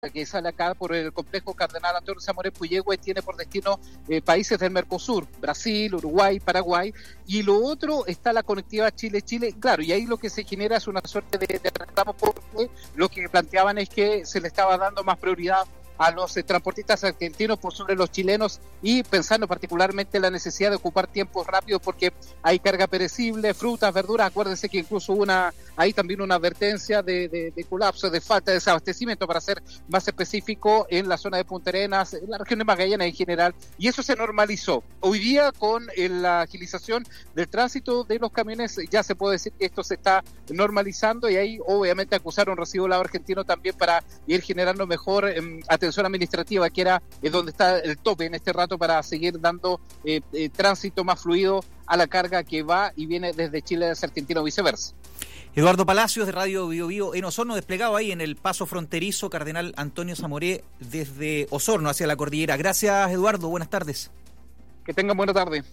que sale acá por el complejo Cardenal Antonio Zamoré Puyehue tiene por destino países del Mercosur, Brasil, Uruguay, Paraguay, y lo otro está la conectividad Chile-Chile, claro, y ahí lo que se genera es una suerte de reclamo, porque lo que planteaban es que se le estaba dando más prioridad a los transportistas argentinos por sobre los chilenos, y pensando particularmente en la necesidad de ocupar tiempos rápidos porque hay carga perecible, frutas, verduras. Acuérdense que incluso hay también una advertencia de colapso, de falta de desabastecimiento, para ser más específico, en la zona de Punta Arenas, en la región de Magallanes en general, y eso se normalizó. Hoy día, con la agilización del tránsito de los camiones, ya se puede decir que esto se está normalizando, y ahí obviamente acusaron recibo lado argentino también para ir generando mejor atención administrativa, que era donde está el tope en este rato, para seguir dando tránsito más fluido a la carga que va y viene desde Chile hacia Argentina o viceversa. Eduardo Palacios, de Radio Bio Bio en Osorno, desplegado ahí en el paso fronterizo Cardenal Antonio Zamoré desde Osorno hacia la cordillera. Gracias, Eduardo, buenas tardes. Que tengan buena tarde.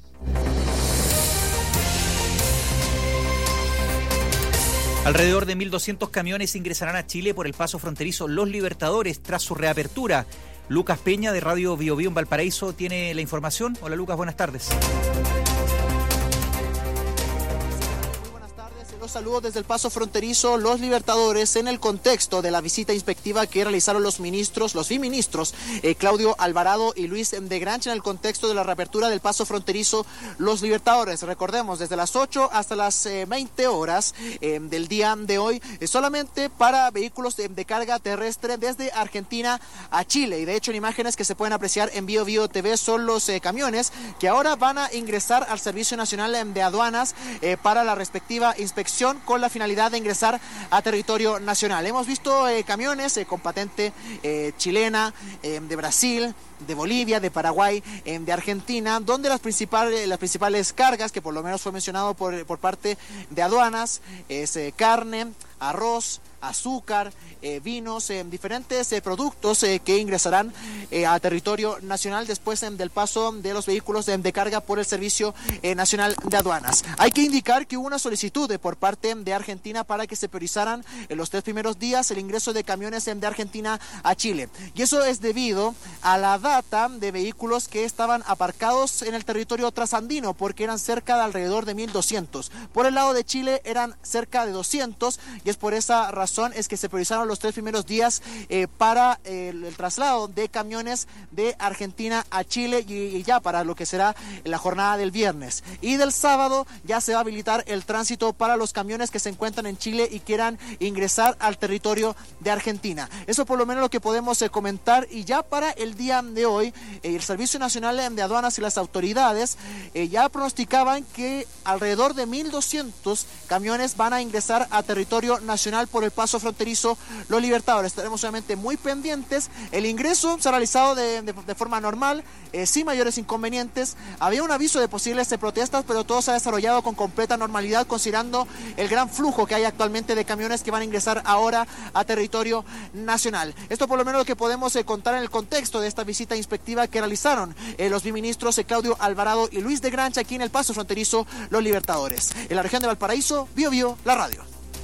Alrededor de 1.200 camiones ingresarán a Chile por el paso fronterizo Los Libertadores tras su reapertura. Lucas Peña, de Radio Bio Bio en Valparaíso, tiene la información. Hola, Lucas, buenas tardes. Los saludos desde el paso fronterizo Los Libertadores, en el contexto de la visita inspectiva que realizaron los biministros Claudio Alvarado y Luis de Grancha, en el contexto de la reapertura del paso fronterizo Los Libertadores. Recordemos, desde las 8 hasta las 20 horas del día de hoy, solamente para vehículos de carga terrestre desde Argentina a Chile. Y de hecho, en imágenes que se pueden apreciar en Bio Bio TV, son los camiones que ahora van a ingresar al Servicio Nacional de Aduanas para la respectiva inspección, con la finalidad de ingresar a territorio nacional. Hemos visto camiones con patente chilena, de Brasil, de Bolivia, de Paraguay, de Argentina, donde las principales cargas, que por lo menos fue mencionado por parte de aduanas, es carne, arroz, azúcar, vinos, diferentes productos que ingresarán a territorio nacional después del paso de los vehículos de carga por el Servicio Nacional de Aduanas. Hay que indicar que hubo una solicitud por parte de Argentina para que se priorizaran en los 3 primeros días el ingreso de camiones de Argentina a Chile, y eso es debido a la data de vehículos que estaban aparcados en el territorio trasandino, porque eran cerca de alrededor de 1.200. Por el lado de Chile eran cerca de 200, y es por esa razón es que se priorizaron los 3 primeros días para el traslado de camiones de Argentina a Chile, y ya para lo que será la jornada del viernes y del sábado ya se va a habilitar el tránsito para los camiones que se encuentran en Chile y quieran ingresar al territorio de Argentina. Eso por lo menos lo que podemos comentar. Y ya para el día de hoy, el Servicio Nacional de Aduanas y las autoridades ya pronosticaban que alrededor de 1.200 camiones van a ingresar a territorio nacional por el paso fronterizo Los Libertadores. Estaremos obviamente muy pendientes. El ingreso se ha realizado de forma normal, sin mayores inconvenientes. Había un aviso de posibles protestas, pero todo se ha desarrollado con completa normalidad, considerando el gran flujo que hay actualmente de camiones que van a ingresar ahora a territorio nacional. Esto por lo menos lo que podemos contar en el contexto de esta visita inspectiva que realizaron los biministros Claudio Alvarado y Luis de Grancha aquí en el paso fronterizo Los Libertadores. En la región de Valparaíso, Bio Bio, la radio.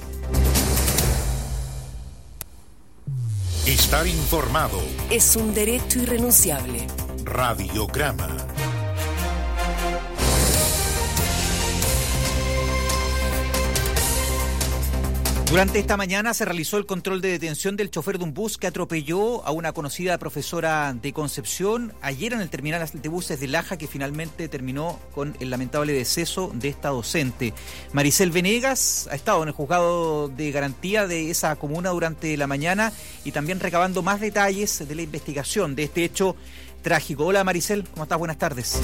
Estar informado es un derecho irrenunciable. Radiograma. Durante esta mañana se realizó el control de detención del chofer de un bus que atropelló a una conocida profesora de Concepción ayer en el terminal de buses de Laja, que finalmente terminó con el lamentable deceso de esta docente. Maricel Venegas ha estado en el juzgado de garantía de esa comuna durante la mañana y también recabando más detalles de la investigación de este hecho trágico. Hola, Maricel, ¿cómo estás? Buenas tardes.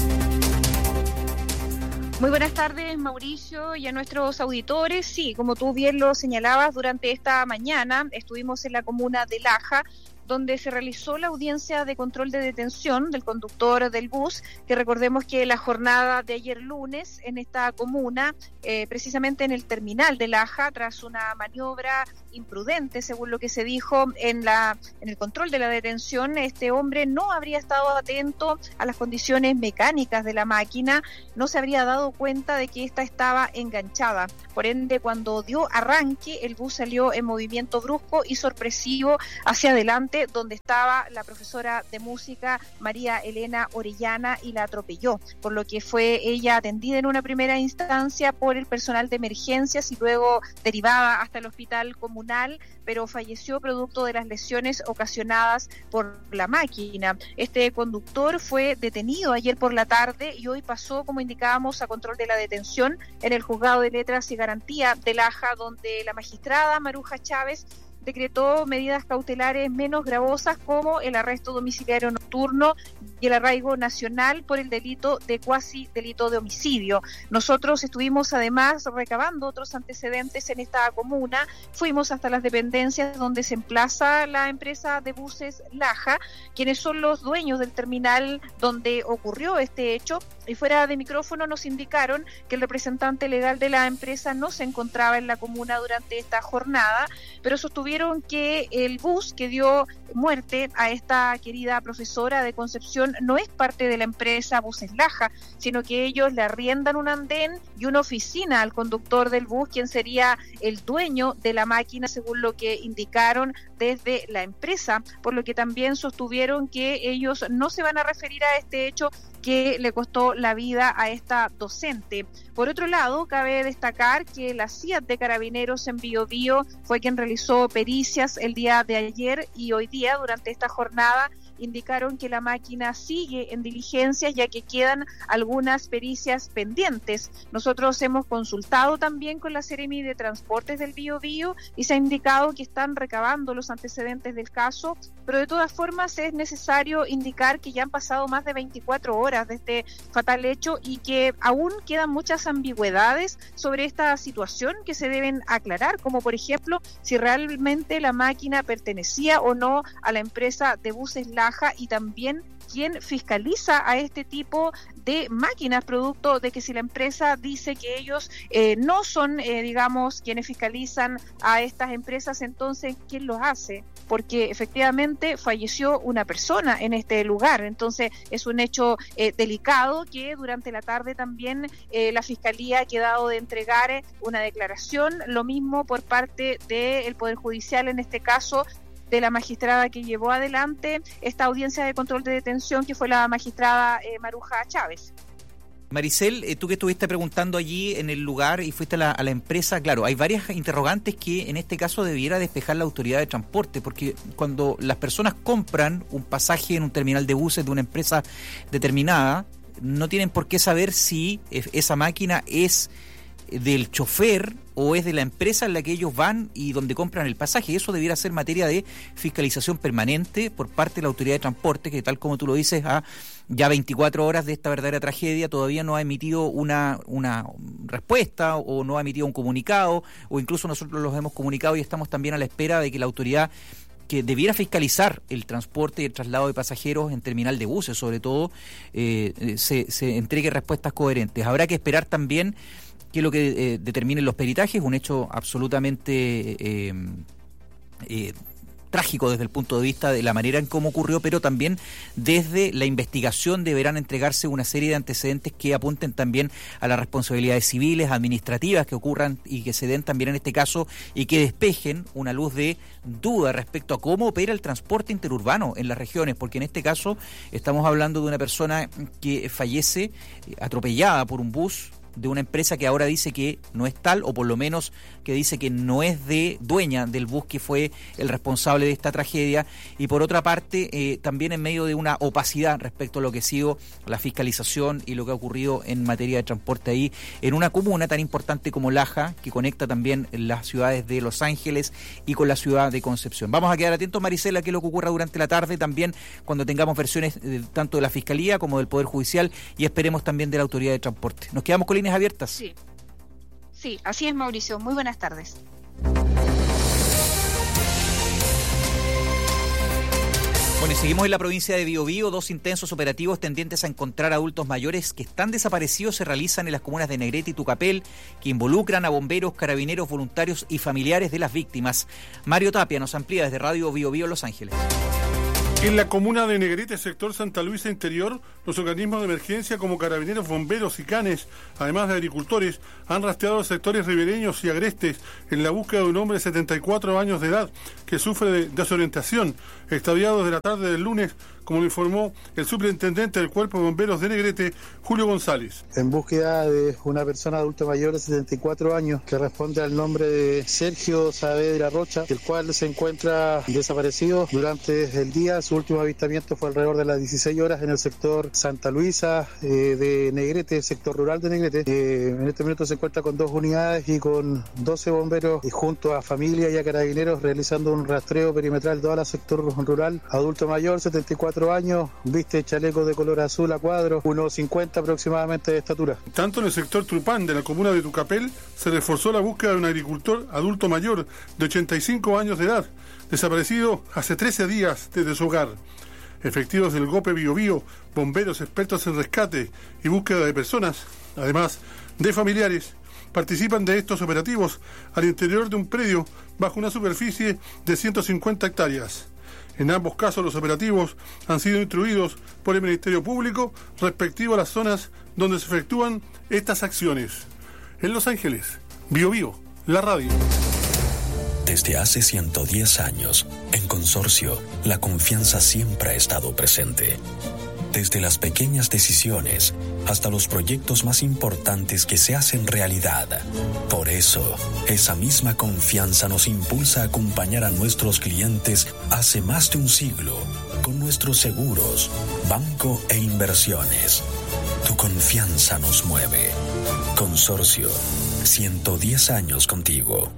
Muy buenas tardes, Mauricio, y a nuestros auditores. Sí, como tú bien lo señalabas, durante esta mañana estuvimos en la comuna de Laja, donde se realizó la audiencia de control de detención del conductor del bus, que recordemos que la jornada de ayer lunes en esta comuna, precisamente en el terminal de Laja, tras una maniobra imprudente, según lo que se dijo en el control de la detención, este hombre no habría estado atento a las condiciones mecánicas de la máquina, no se habría dado cuenta de que ésta estaba enganchada. Por ende, cuando dio arranque, el bus salió en movimiento brusco y sorpresivo hacia adelante, antecedente, donde estaba la profesora de música María Elena Orellana y la atropelló, por lo que fue ella atendida en una primera instancia por el personal de emergencias y luego derivada hasta el hospital comunal, pero falleció producto de las lesiones ocasionadas por la máquina. Este conductor fue detenido ayer por la tarde y hoy pasó, como indicábamos, a control de la detención en el Juzgado de Letras y Garantía de Laja, donde la magistrada Maruja Chávez decretó medidas cautelares menos gravosas como el arresto domiciliario nocturno y el arraigo nacional por el delito de cuasi delito de homicidio. Nosotros estuvimos además recabando otros antecedentes en esta comuna, fuimos hasta las dependencias donde se emplaza la empresa de buses Laja, quienes son los dueños del terminal donde ocurrió este hecho, y fuera de micrófono nos indicaron que el representante legal de la empresa no se encontraba en la comuna durante esta jornada, pero sostuvieron que el bus que dio muerte a esta querida profesora de Concepción no es parte de la empresa Buses Laja, sino que ellos le arriendan un andén y una oficina al conductor del bus, quien sería el dueño de la máquina, según lo que indicaron desde la empresa, por lo que también sostuvieron que ellos no se van a referir a este hecho que le costó la vida a esta docente. Por otro lado, cabe destacar que la CIAT de Carabineros en Biobío fue quien realizó pericias el día de ayer y hoy día, durante esta jornada, indicaron que la máquina sigue en diligencias, ya que quedan algunas pericias pendientes. Nosotros hemos consultado también con la Seremi de Transportes del Biobío y se ha indicado que están recabando los antecedentes del caso, pero de todas formas es necesario indicar que ya han pasado más de 24 horas de este fatal hecho y que aún quedan muchas ambigüedades sobre esta situación que se deben aclarar, como por ejemplo si realmente la máquina pertenecía o no a la empresa de Buses Laja, y también quién fiscaliza a este tipo de máquinas, producto de que si la empresa dice que ellos no son, digamos, quienes fiscalizan a estas empresas, entonces ¿quién los hace? Porque efectivamente falleció una persona en este lugar, entonces es un hecho delicado que durante la tarde también la Fiscalía ha quedado de entregar una declaración, lo mismo por parte del Poder Judicial, en este caso de la magistrada que llevó adelante esta audiencia de control de detención, que fue la magistrada Maruja Chávez. Maricel, tú que estuviste preguntando allí en el lugar y fuiste a la empresa, claro, hay varias interrogantes que en este caso debiera despejar la autoridad de transporte, porque cuando las personas compran un pasaje en un terminal de buses de una empresa determinada, no tienen por qué saber si esa máquina es del chofer o es de la empresa en la que ellos van y donde compran el pasaje. Eso debiera ser materia de fiscalización permanente por parte de la autoridad de transporte, que tal como tú lo dices, a ya 24 horas de esta verdadera tragedia todavía no ha emitido una respuesta o no ha emitido un comunicado, o incluso nosotros los hemos comunicado y estamos también a la espera de que la autoridad que debiera fiscalizar el transporte y el traslado de pasajeros en terminal de buses, sobre todo, se entregue respuestas coherentes. Habrá que esperar también que lo que determinen los peritajes, un hecho absolutamente trágico desde el punto de vista de la manera en cómo ocurrió, pero también desde la investigación deberán entregarse una serie de antecedentes que apunten también a las responsabilidades civiles, administrativas que ocurran y que se den también en este caso y que despejen una luz de duda respecto a cómo opera el transporte interurbano en las regiones, porque en este caso estamos hablando de una persona que fallece atropellada por un bus de una empresa que ahora dice que no es tal, o por lo menos que dice que no es dueña del bus que fue el responsable de esta tragedia, y por otra parte también en medio de una opacidad respecto a lo que ha sido la fiscalización y lo que ha ocurrido en materia de transporte ahí, en una comuna tan importante como Laja, que conecta también las ciudades de Los Ángeles y con la ciudad de Concepción. Vamos a quedar atentos, Maricela, a qué es lo que ocurra durante la tarde, también cuando tengamos versiones tanto de la Fiscalía como del Poder Judicial, y esperemos también de la Autoridad de Transporte. Nos quedamos con líneas abiertas. Sí, así es, Mauricio. Muy buenas tardes. Bueno, y seguimos en la provincia de Biobío. 2 intensos operativos tendientes a encontrar adultos mayores que están desaparecidos se realizan en las comunas de Negrete y Tucapel, que involucran a bomberos, carabineros, voluntarios y familiares de las víctimas. Mario Tapia nos amplía desde Radio Biobío Los Ángeles. En la comuna de Negrete, sector Santa Luisa Interior, los organismos de emergencia como carabineros, bomberos y canes, además de agricultores, han rastreado los sectores ribereños y agrestes en la búsqueda de un hombre de 74 años de edad que sufre de desorientación, extraviado desde la tarde del lunes, como lo informó el superintendente del Cuerpo de Bomberos de Negrete, Julio González. En búsqueda de una persona adulta mayor de 74 años que responde al nombre de Sergio Saavedra Rocha, el cual se encuentra desaparecido durante el día. Su último avistamiento fue alrededor de las 16 horas en el sector Santa Luisa de Negrete, sector rural de Negrete. En este momento se encuentra con 2 unidades y con 12 bomberos y junto a familia y a carabineros realizando un rastreo perimetral de todo el sector rural. Adulto mayor, 74 años, viste chaleco de color azul a cuadros, unos 50 aproximadamente de estatura. Tanto en el sector Trupán de la comuna de Tucapel se reforzó la búsqueda de un agricultor adulto mayor de 85 años de edad, desaparecido hace 13 días desde su hogar. Efectivos del GOPE Biobío, bomberos expertos en rescate y búsqueda de personas, además de familiares, participan de estos operativos al interior de un predio bajo una superficie de 150 hectáreas. En ambos casos los operativos han sido instruidos por el Ministerio Público respectivo a las zonas donde se efectúan estas acciones. En Los Ángeles, Biobío, la radio. Desde hace 110 años, en Consorcio, la confianza siempre ha estado presente. Desde las pequeñas decisiones hasta los proyectos más importantes que se hacen realidad. Por eso, esa misma confianza nos impulsa a acompañar a nuestros clientes hace más de un siglo con nuestros seguros, banco e inversiones. Tu confianza nos mueve. Consorcio, 110 años contigo.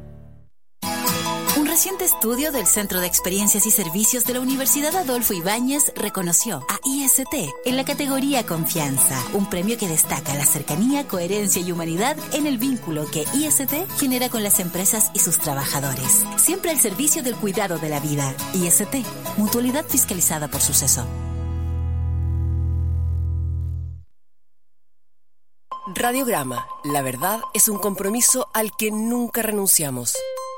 Un reciente estudio del Centro de Experiencias y Servicios de la Universidad Adolfo Ibáñez reconoció a IST en la categoría Confianza, un premio que destaca la cercanía, coherencia y humanidad en el vínculo que IST genera con las empresas y sus trabajadores. Siempre al servicio del cuidado de la vida. IST, mutualidad fiscalizada por Suceso. Radiograma, la verdad es un compromiso al que nunca renunciamos.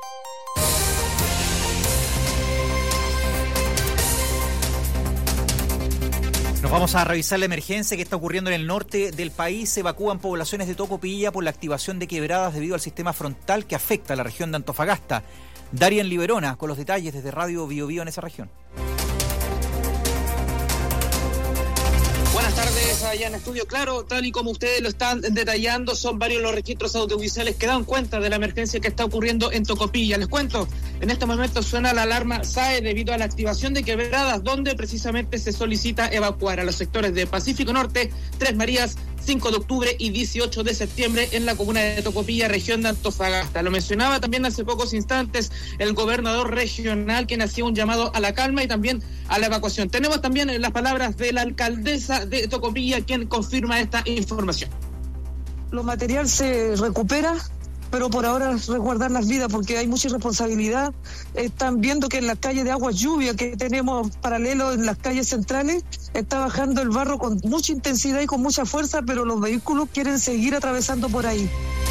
Nos vamos a revisar la emergencia que está ocurriendo en el norte del país. Se evacúan poblaciones de Tocopilla por la activación de quebradas debido al sistema frontal que afecta a la región de Antofagasta. Darien Liberona con los detalles desde Radio Biobío en esa región. Buenas tardes allá en Estudio Claro. Tal y como ustedes lo están detallando, son varios los registros audiovisuales que dan cuenta de la emergencia que está ocurriendo en Tocopilla. Les cuento, en este momento suena la alarma SAE debido a la activación de quebradas, donde precisamente se solicita evacuar a los sectores de Pacífico Norte, Tres Marías, 5 de octubre y 18 de septiembre en la comuna de Tocopilla, región de Antofagasta. Lo mencionaba también hace pocos instantes el gobernador regional, quien hacía un llamado a la calma y también a la evacuación. Tenemos también las palabras de la alcaldesa de Tocopilla, quien confirma esta información. Lo material se recupera, pero por ahora resguardar las vidas porque hay mucha responsabilidad. Están viendo que en las calles de aguas lluvia que tenemos paralelo en las calles centrales está bajando el barro con mucha intensidad y con mucha fuerza, pero los vehículos quieren seguir atravesando por ahí.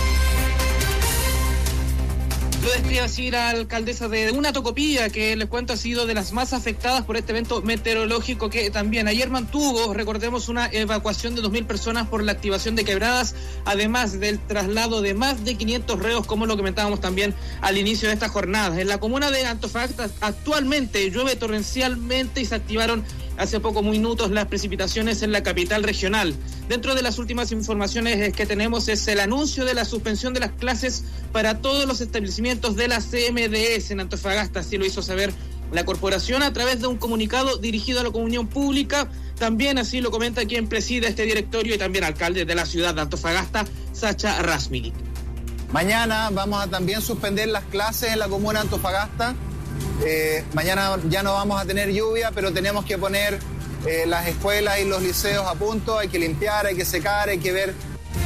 Lo describe así la alcaldesa de una Tocopilla, que les cuento ha sido de las más afectadas por este evento meteorológico que también ayer mantuvo, recordemos, una evacuación de 2.000 personas por la activación de quebradas, además del traslado de más de 500 reos, como lo comentábamos también al inicio de esta jornada. En la comuna de Antofagasta actualmente llueve torrencialmente y se activaron hace pocos minutos las precipitaciones en la capital regional. Dentro de las últimas informaciones que tenemos es el anuncio de la suspensión de las clases para todos los establecimientos de la CMDS en Antofagasta. Así lo hizo saber la corporación a través de un comunicado dirigido a la comunión pública. También así lo comenta quien preside este directorio y también alcalde de la ciudad de Antofagasta, Sacha Rasmilik. Mañana vamos a también suspender las clases en la comuna de Antofagasta. Mañana ya no vamos a tener lluvia, pero tenemos que poner las escuelas y los liceos a punto. Hay que limpiar, hay que secar, hay que ver.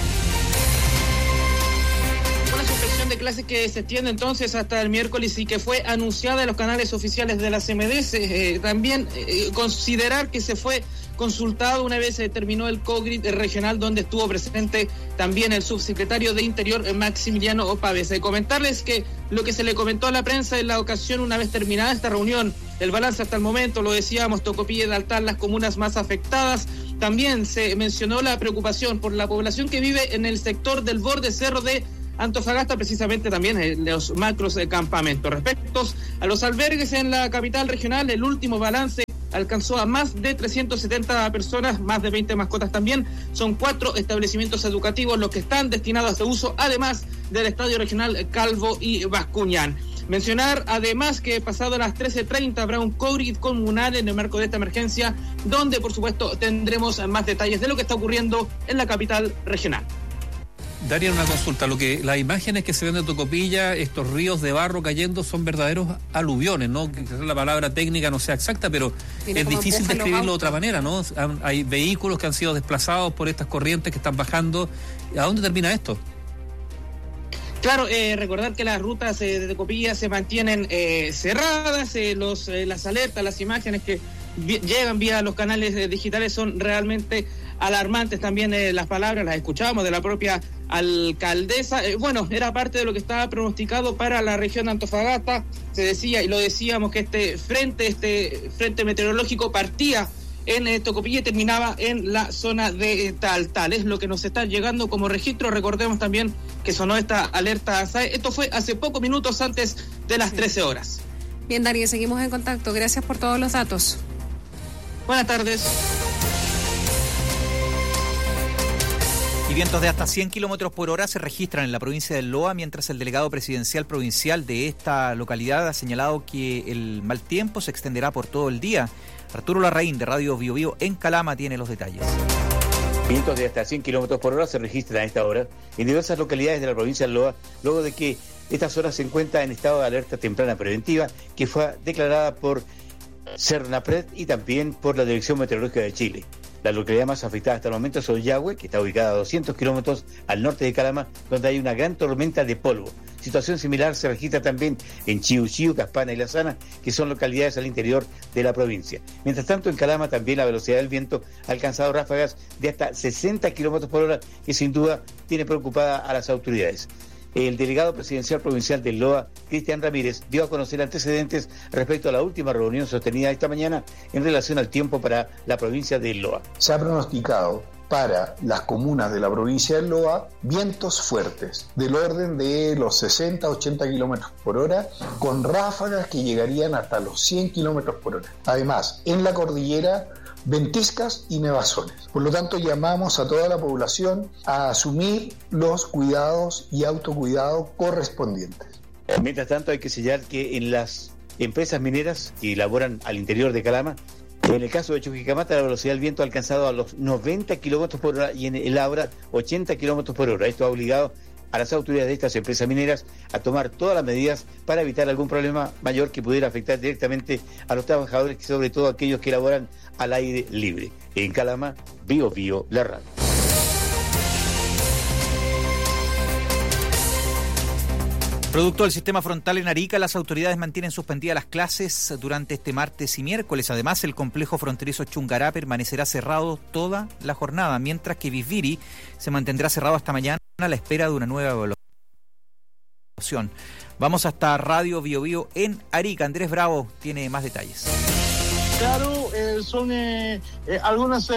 Una suspensión de clases que se extiende entonces hasta el miércoles y que fue anunciada en los canales oficiales de la CMDS. También considerar que se fue consultado una vez se terminó el COGRID regional, donde estuvo presente también el subsecretario de Interior, Maximiliano Pávez. Comentarles que lo que se le comentó a la prensa en la ocasión, una vez terminada esta reunión el balance hasta el momento, lo decíamos, Tocopilla y Daltal, las comunas más afectadas. También se mencionó la preocupación por la población que vive en el sector del borde cerro de Antofagasta, precisamente también en los macros campamentos. Respecto a los albergues en la capital regional, el último balance alcanzó a más de 370 personas, más de 20 mascotas también. Son 4 establecimientos educativos los que están destinados a este uso, además del Estadio Regional Calvo y Bascuñán. Mencionar además que pasado las 13:30 habrá un COVID comunal en el marco de esta emergencia, donde por supuesto tendremos más detalles de lo que está ocurriendo en la capital regional. Daría una consulta, las imágenes que se ven de Tocopilla, estos ríos de barro cayendo, son verdaderos aluviones, ¿no? Quizás la palabra técnica no sea exacta, pero es difícil describirlo de otra manera, ¿no? Hay vehículos que han sido desplazados por estas corrientes que están bajando. ¿A dónde termina esto? Claro, recordar que las rutas de Tocopilla se mantienen cerradas, las alertas, las imágenes que llegan vía los canales digitales son realmente alarmantes. También las palabras las escuchábamos de la propia alcaldesa. Era parte de lo que estaba pronosticado para la región de Antofagasta. Se decía, y lo decíamos, que este frente meteorológico partía en Tocopilla y terminaba en la zona de Taltal. Es lo que nos está llegando como registro. Recordemos también que sonó esta alerta SAE. Esto fue hace pocos minutos antes de las 13 horas. Bien, Dani, seguimos en contacto. Gracias por todos los datos. Buenas tardes. Y vientos de hasta 100 kilómetros por hora se registran en la provincia del Loa, mientras el delegado presidencial provincial de esta localidad ha señalado que el mal tiempo se extenderá por todo el día. Arturo Larraín, de Radio Bio Bio en Calama, tiene los detalles. Vientos de hasta 100 kilómetros por hora se registran a esta hora en diversas localidades de la provincia del Loa, luego de que esta zona se encuentra en estado de alerta temprana preventiva, que fue declarada por Cernapred y también por la Dirección Meteorológica de Chile. La localidad más afectada hasta el momento es Ollagüe, que está ubicada a 200 kilómetros al norte de Calama, donde hay una gran tormenta de polvo. Situación similar se registra también en Chiu Chiu, Caspana y La Sana, que son localidades al interior de la provincia. Mientras tanto, en Calama también la velocidad del viento ha alcanzado ráfagas de hasta 60 kilómetros por hora, que sin duda tiene preocupada a las autoridades. El delegado presidencial provincial del LOA, Cristian Ramírez, dio a conocer antecedentes respecto a la última reunión sostenida esta mañana en relación al tiempo para la provincia del LOA. Se ha pronosticado para las comunas de la provincia del Loa vientos fuertes, del orden de los 60-80 kilómetros por hora, con ráfagas que llegarían hasta los 100 kilómetros por hora. Además, en la cordillera, ventiscas y nevazones. Por lo tanto, llamamos a toda la población a asumir los cuidados y autocuidados correspondientes. Mientras tanto, hay que señalar que en las empresas mineras que elaboran al interior de Calama, en el caso de Chuquicamata, la velocidad del viento ha alcanzado a los 90 kilómetros por hora y en el Abra 80 kilómetros por hora. Esto ha obligado a las autoridades de estas empresas mineras a tomar todas las medidas para evitar algún problema mayor que pudiera afectar directamente a los trabajadores, sobre todo aquellos que laboran al aire libre. En Calama, Bio Bio, la radio. Producto del sistema frontal en Arica, las autoridades mantienen suspendidas las clases durante este martes y miércoles. Además, el complejo fronterizo Chungará permanecerá cerrado toda la jornada, mientras que Bisbiri se mantendrá cerrado hasta mañana a la espera de una nueva evaluación. Vamos hasta Radio Bio Bio en Arica. Andrés Bravo tiene más detalles. Claro, son algunas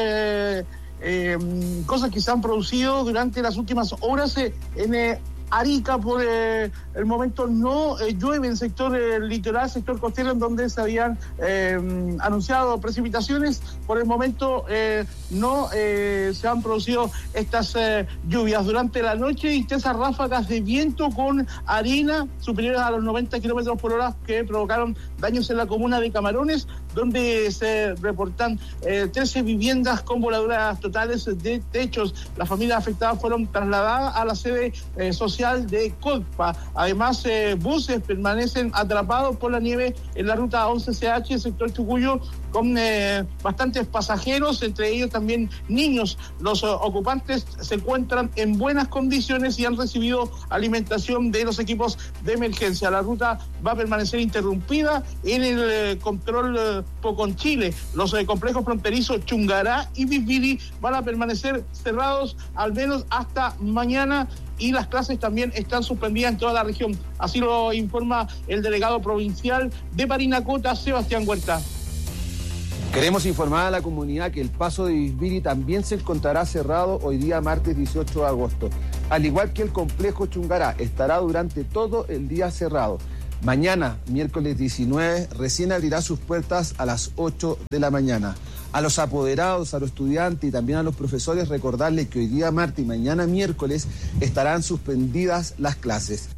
cosas que se han producido durante las últimas horas en Arica. Por el momento no llueve en sector litoral, sector costero, en donde se habían anunciado precipitaciones. Por el momento no se han producido estas lluvias. Durante la noche, intensas ráfagas de viento con arena superiores a los 90 kilómetros por hora que provocaron daños en la comuna de Camarones, donde se reportan 13 viviendas con voladuras totales de techos. Las familias afectadas fueron trasladadas a la sede social de Colpa. Además, buses permanecen atrapados por la nieve en la ruta 11CH, sector Chucuyo, con bastantes pasajeros, entre ellos también niños. Los ocupantes se encuentran en buenas condiciones y han recibido alimentación de los equipos de emergencia. La ruta va a permanecer interrumpida en el control cuerpo con Chile. Los complejos fronterizos Chungará y Bisbiri van a permanecer cerrados al menos hasta mañana, y las clases también están suspendidas en toda la región. Así lo informa el delegado provincial de Parinacota, Sebastián Huerta. Queremos informar a la comunidad que el paso de Bisbiri también se encontrará cerrado hoy día martes 18 de agosto. Al igual que el complejo Chungará, estará durante todo el día cerrado. Mañana, miércoles 19, recién abrirá sus puertas a las 8 de la mañana. A los apoderados, a los estudiantes y también a los profesores recordarles que hoy día martes y mañana miércoles estarán suspendidas las clases.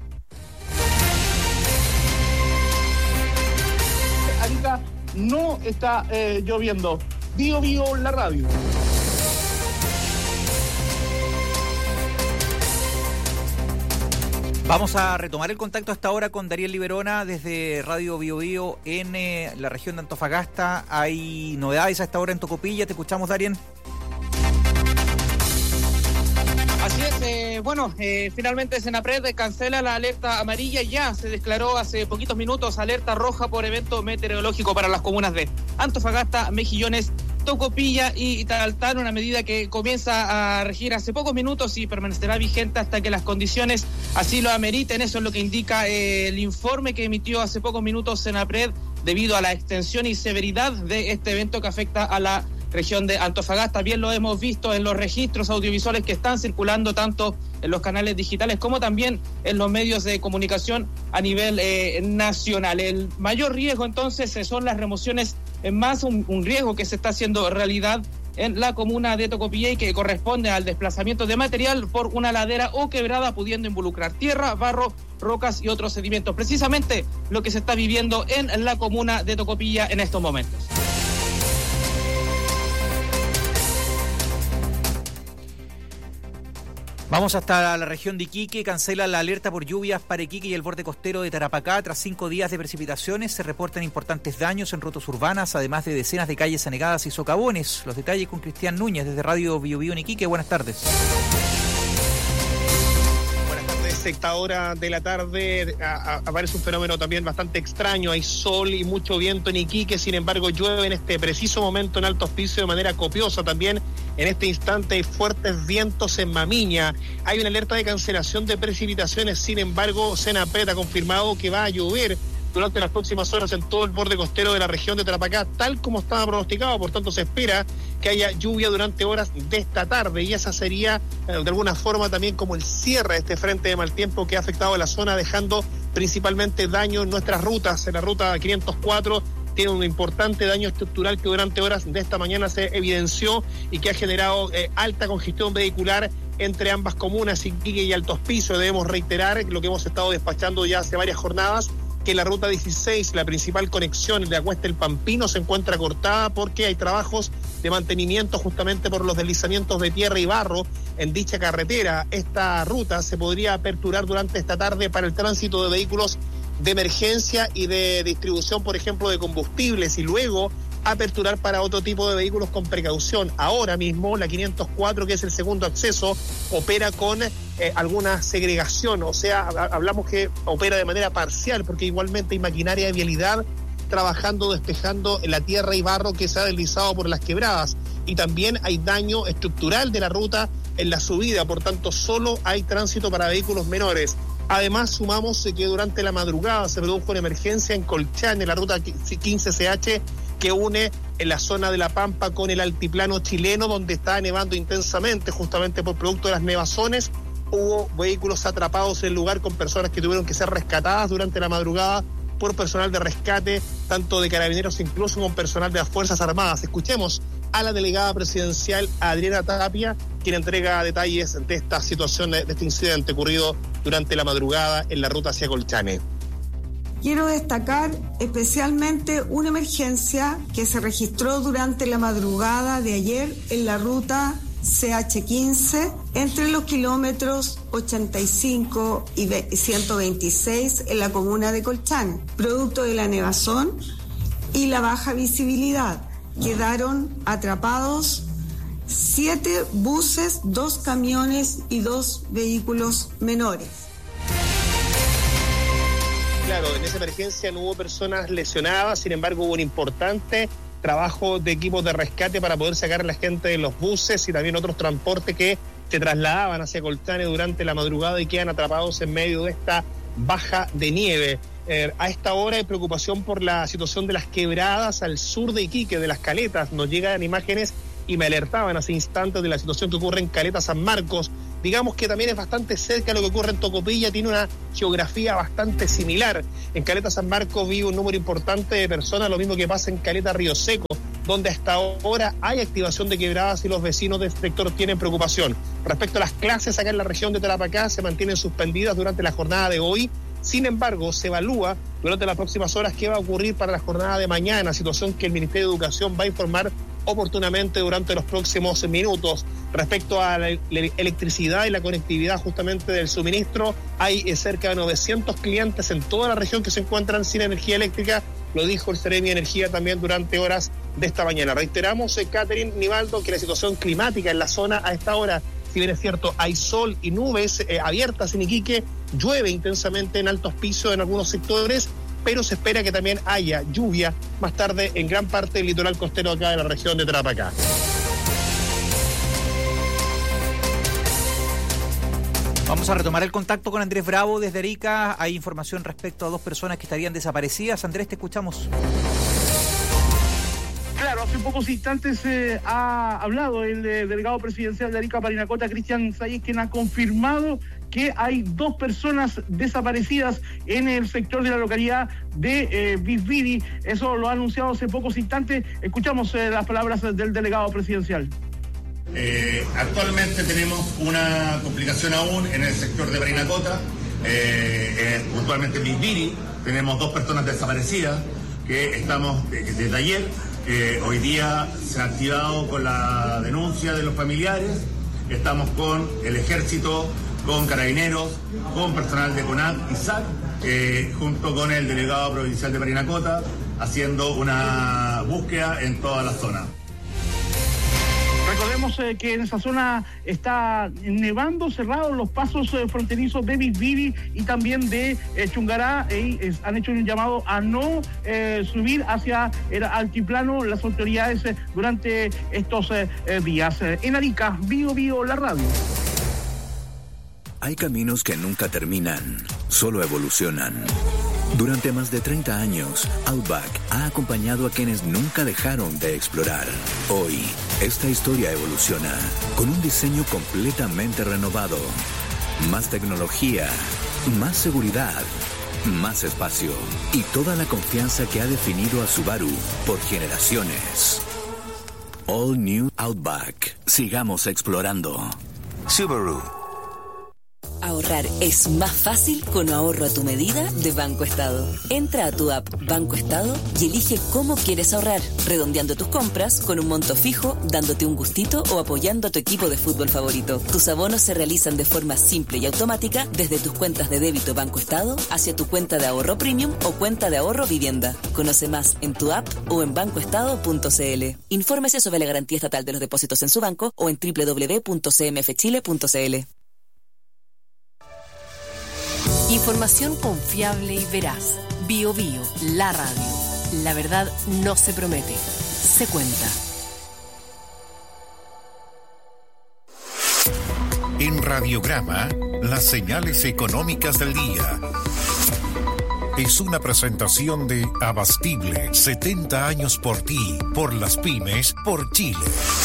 Arica no está lloviendo. Bio Bio, la radio. Vamos a retomar el contacto hasta ahora con Dariel Liberona desde Radio Bio Bio en la región de Antofagasta. ¿Hay novedades a esta hora en Tocopilla? Te escuchamos, Dariel. Así es, finalmente Senapred cancela la alerta amarilla. Ya se declaró hace poquitos minutos alerta roja por evento meteorológico para las comunas de Antofagasta, Mejillones, Tocopilla y Taltal, una medida que comienza a regir hace pocos minutos y permanecerá vigente hasta que las condiciones así lo ameriten. Eso es lo que indica el informe que emitió hace pocos minutos Senapred debido a la extensión y severidad de este evento que afecta a la región de Antofagasta. Bien lo hemos visto en los registros audiovisuales que están circulando tanto en los canales digitales como también en los medios de comunicación a nivel nacional. El mayor riesgo entonces son las remociones, más un riesgo que se está haciendo realidad en la comuna de Tocopilla y que corresponde al desplazamiento de material por una ladera o quebrada, pudiendo involucrar tierra, barro, rocas y otros sedimentos. Precisamente lo que se está viviendo en la comuna de Tocopilla en estos momentos. Vamos hasta la región de Iquique. Cancela la alerta por lluvias para Iquique y el borde costero de Tarapacá. Tras 5 días de precipitaciones, se reportan importantes daños en rutas urbanas, además de decenas de calles anegadas y socavones. Los detalles con Cristian Núñez desde Radio Bio Bio en Iquique. Buenas tardes. Esta hora de la tarde aparece un fenómeno también bastante extraño. Hay sol y mucho viento en Iquique, sin embargo llueve en este preciso momento en Alto Hospicio de manera copiosa. También en este instante hay fuertes vientos en Mamiña. Hay una alerta de cancelación de precipitaciones, sin embargo Senapred ha confirmado que va a llover durante las próximas horas en todo el borde costero de la región de Tarapacá, tal como estaba pronosticado. Por tanto, se espera que haya lluvia durante horas de esta tarde, y esa sería de alguna forma también como el cierre de este frente de mal tiempo que ha afectado a la zona, dejando principalmente daño en nuestras rutas. En la ruta 504 tiene un importante daño estructural que durante horas de esta mañana se evidenció y que ha generado alta congestión vehicular entre ambas comunas, Iquique y Alto Hospicio. Debemos reiterar lo que hemos estado despachando ya hace varias jornadas, que la ruta 16, la principal conexión de Acuesta el Pampino, se encuentra cortada porque hay trabajos de mantenimiento justamente por los deslizamientos de tierra y barro en dicha carretera. Esta ruta se podría aperturar durante esta tarde para el tránsito de vehículos de emergencia y de distribución, por ejemplo, de combustibles, y luego aperturar para otro tipo de vehículos con precaución. Ahora mismo la 504, que es el segundo acceso, opera con alguna segregación, o sea, hablamos que opera de manera parcial, porque igualmente hay maquinaria de vialidad trabajando, despejando la tierra y barro que se ha deslizado por las quebradas, y también hay daño estructural de la ruta en la subida, por tanto solo hay tránsito para vehículos menores. Además, sumamos que durante la madrugada se produjo una emergencia en Colchane, en la ruta 15CH, que une en la zona de La Pampa con el altiplano chileno, donde está nevando intensamente, justamente por producto de las nevazones. Hubo vehículos atrapados en el lugar con personas que tuvieron que ser rescatadas durante la madrugada por personal de rescate, tanto de carabineros incluso con personal de las Fuerzas Armadas. Escuchemos a la delegada presidencial Adriana Tapia, quien entrega detalles de esta situación, de este incidente ocurrido durante la madrugada en la ruta hacia Colchane. Quiero destacar especialmente una emergencia que se registró durante la madrugada de ayer en la ruta CH15 entre los kilómetros 85 y 126 en la comuna de Colchane, producto de la nevazón y la baja visibilidad. Quedaron atrapados 7 buses, 2 camiones y 2 vehículos menores. Claro, en esa emergencia no hubo personas lesionadas, sin embargo hubo un importante trabajo de equipos de rescate para poder sacar a la gente de los buses y también otros transportes que se trasladaban hacia Colchane durante la madrugada y quedan atrapados en medio de esta baja de nieve. A esta hora hay preocupación por la situación de las quebradas al sur de Iquique, de las Caletas. Nos llegan imágenes y me alertaban hace instantes de la situación que ocurre en Caleta San Marcos. Digamos que también es bastante cerca de lo que ocurre en Tocopilla, tiene una geografía bastante similar. En Caleta San Marcos vive un número importante de personas, lo mismo que pasa en Caleta Río Seco, donde hasta ahora hay activación de quebradas y los vecinos del sector tienen preocupación. Respecto a las clases acá en la región de Tarapacá, se mantienen suspendidas durante la jornada de hoy. Sin embargo, se evalúa durante las próximas horas qué va a ocurrir para la jornada de mañana, situación que el Ministerio de Educación va a informar oportunamente durante los próximos minutos. Respecto a la electricidad y la conectividad justamente del suministro, hay cerca de 900 clientes en toda la región que se encuentran sin energía eléctrica, lo dijo el Seremi de Energía también durante horas de esta mañana. Reiteramos, Catherine, Nivaldo, que la situación climática en la zona a esta hora, si bien es cierto, hay sol y nubes abiertas en Iquique, llueve intensamente en Alto Hospicio en algunos sectores, pero se espera que también haya lluvia más tarde en gran parte del litoral costero acá de la región de Tarapacá. Vamos a retomar el contacto con Andrés Bravo desde Arica. Hay información respecto a 2 personas que estarían desaparecidas. Andrés, te escuchamos. Claro, hace pocos instantes ha hablado el delegado presidencial de Arica Parinacota, Cristian Sayes, quien ha confirmado que hay 2 personas desaparecidas en el sector de la localidad de Bisbiri. Eso lo ha anunciado hace pocos instantes. Escuchamos las palabras del delegado presidencial. Actualmente tenemos una complicación aún en el sector de Parinacota, puntualmente en Bisbiri. Tenemos 2 personas desaparecidas que estamos desde ayer. Hoy día se ha activado con la denuncia de los familiares. Estamos con el ejército, con carabineros, con personal de CONAC y SAC, junto con el delegado provincial de Parinacota, haciendo una búsqueda en toda la zona. Recordemos que en esa zona está nevando, cerrados los pasos fronterizos de Bisbiri y también de Chungará, y han hecho un llamado a no subir hacia el altiplano las autoridades durante estos días. En Arica, Bio, la radio. Hay caminos que nunca terminan, solo evolucionan. Durante más de 30 años, Outback ha acompañado a quienes nunca dejaron de explorar. Hoy, esta historia evoluciona con un diseño completamente renovado. Más tecnología, más seguridad, más espacio y toda la confianza que ha definido a Subaru por generaciones. All New Outback. Sigamos explorando. Subaru. Ahorrar es más fácil con ahorro a tu medida de Banco Estado. Entra a tu app Banco Estado y elige cómo quieres ahorrar, redondeando tus compras con un monto fijo, dándote un gustito o apoyando a tu equipo de fútbol favorito. Tus abonos se realizan de forma simple y automática desde tus cuentas de débito Banco Estado hacia tu cuenta de ahorro premium o cuenta de ahorro vivienda. Conoce más en tu app o en bancoestado.cl. Infórmese sobre la garantía estatal de los depósitos en su banco o en www.cmfchile.cl. Información confiable y veraz. Bio, la radio. La verdad no se promete, se cuenta. En Radiograma, las señales económicas del día. Es una presentación de Abastible, 70 años por ti, por las pymes, por Chile.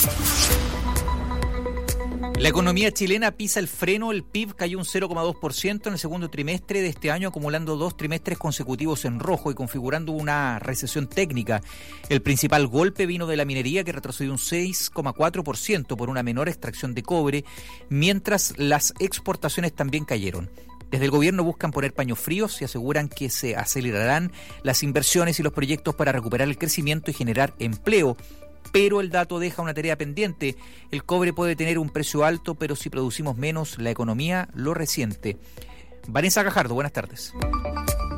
La economía chilena pisa el freno, el PIB cayó un 0,2% en el segundo trimestre de este año, acumulando 2 trimestres consecutivos en rojo y configurando una recesión técnica. El principal golpe vino de la minería, que retrocedió un 6,4% por una menor extracción de cobre, mientras las exportaciones también cayeron. Desde el gobierno buscan poner paños fríos y aseguran que se acelerarán las inversiones y los proyectos para recuperar el crecimiento y generar empleo. Pero el dato deja una tarea pendiente. El cobre puede tener un precio alto, pero si producimos menos, la economía lo resiente. Vanessa Gajardo, buenas tardes. ¿Cómo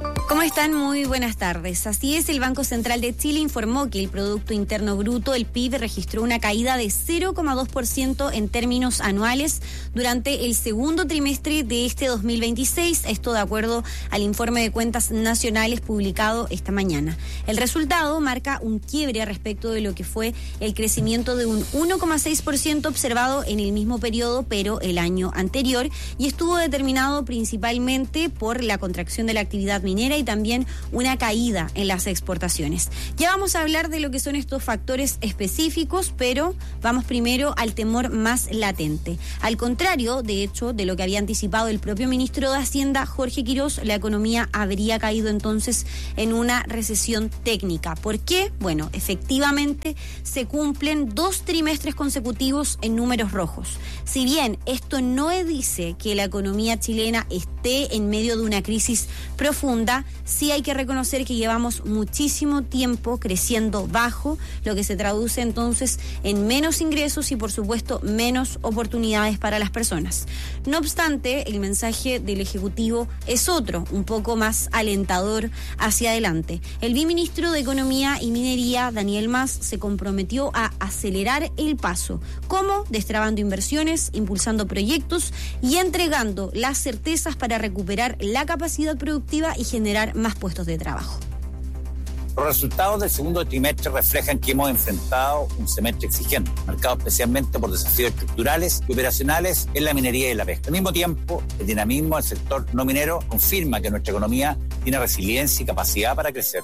están? Muy buenas tardes. Así es, el Banco Central de Chile informó que el Producto Interno Bruto, el PIB, registró una caída de 0,2% en términos anuales durante el segundo trimestre de este 2026, esto de acuerdo al informe de cuentas nacionales publicado esta mañana. El resultado marca un quiebre respecto de lo que fue el crecimiento de un 1,6% observado en el mismo periodo, pero el año anterior, y estuvo determinado principalmente por la contracción de la actividad minera y también una caída en las exportaciones. Ya vamos a hablar de lo que son estos factores específicos, pero vamos primero al temor más latente. Al contrario, de hecho, de lo que había anticipado el propio ministro de Hacienda, Jorge Quirós, la economía habría caído entonces en una recesión técnica. ¿Por qué? Bueno, efectivamente se cumplen 2 trimestres consecutivos en números rojos. Si bien esto no dice que la economía chilena esté en medio de una crisis profunda, sí hay que reconocer que llevamos muchísimo tiempo creciendo bajo, lo que se traduce entonces en menos ingresos y por supuesto menos oportunidades para las personas. No obstante, el mensaje del Ejecutivo es otro, un poco más alentador hacia adelante. El viceministro de Economía y Minería, Daniel Mas, se comprometió a acelerar el paso. ¿Cómo? Destrabando inversiones, impulsando proyectos y entregando las certezas para recuperar la capacidad productiva y generar más puestos de trabajo. Los resultados del segundo trimestre reflejan que hemos enfrentado un semestre exigente, marcado especialmente por desafíos estructurales y operacionales en la minería y la pesca. Al mismo tiempo, el dinamismo del sector no minero confirma que nuestra economía tiene resiliencia y capacidad para crecer.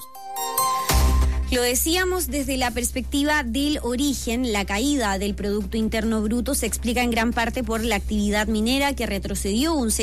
Lo decíamos desde la perspectiva del origen, la caída del Producto Interno Bruto se explica en gran parte por la actividad minera que retrocedió un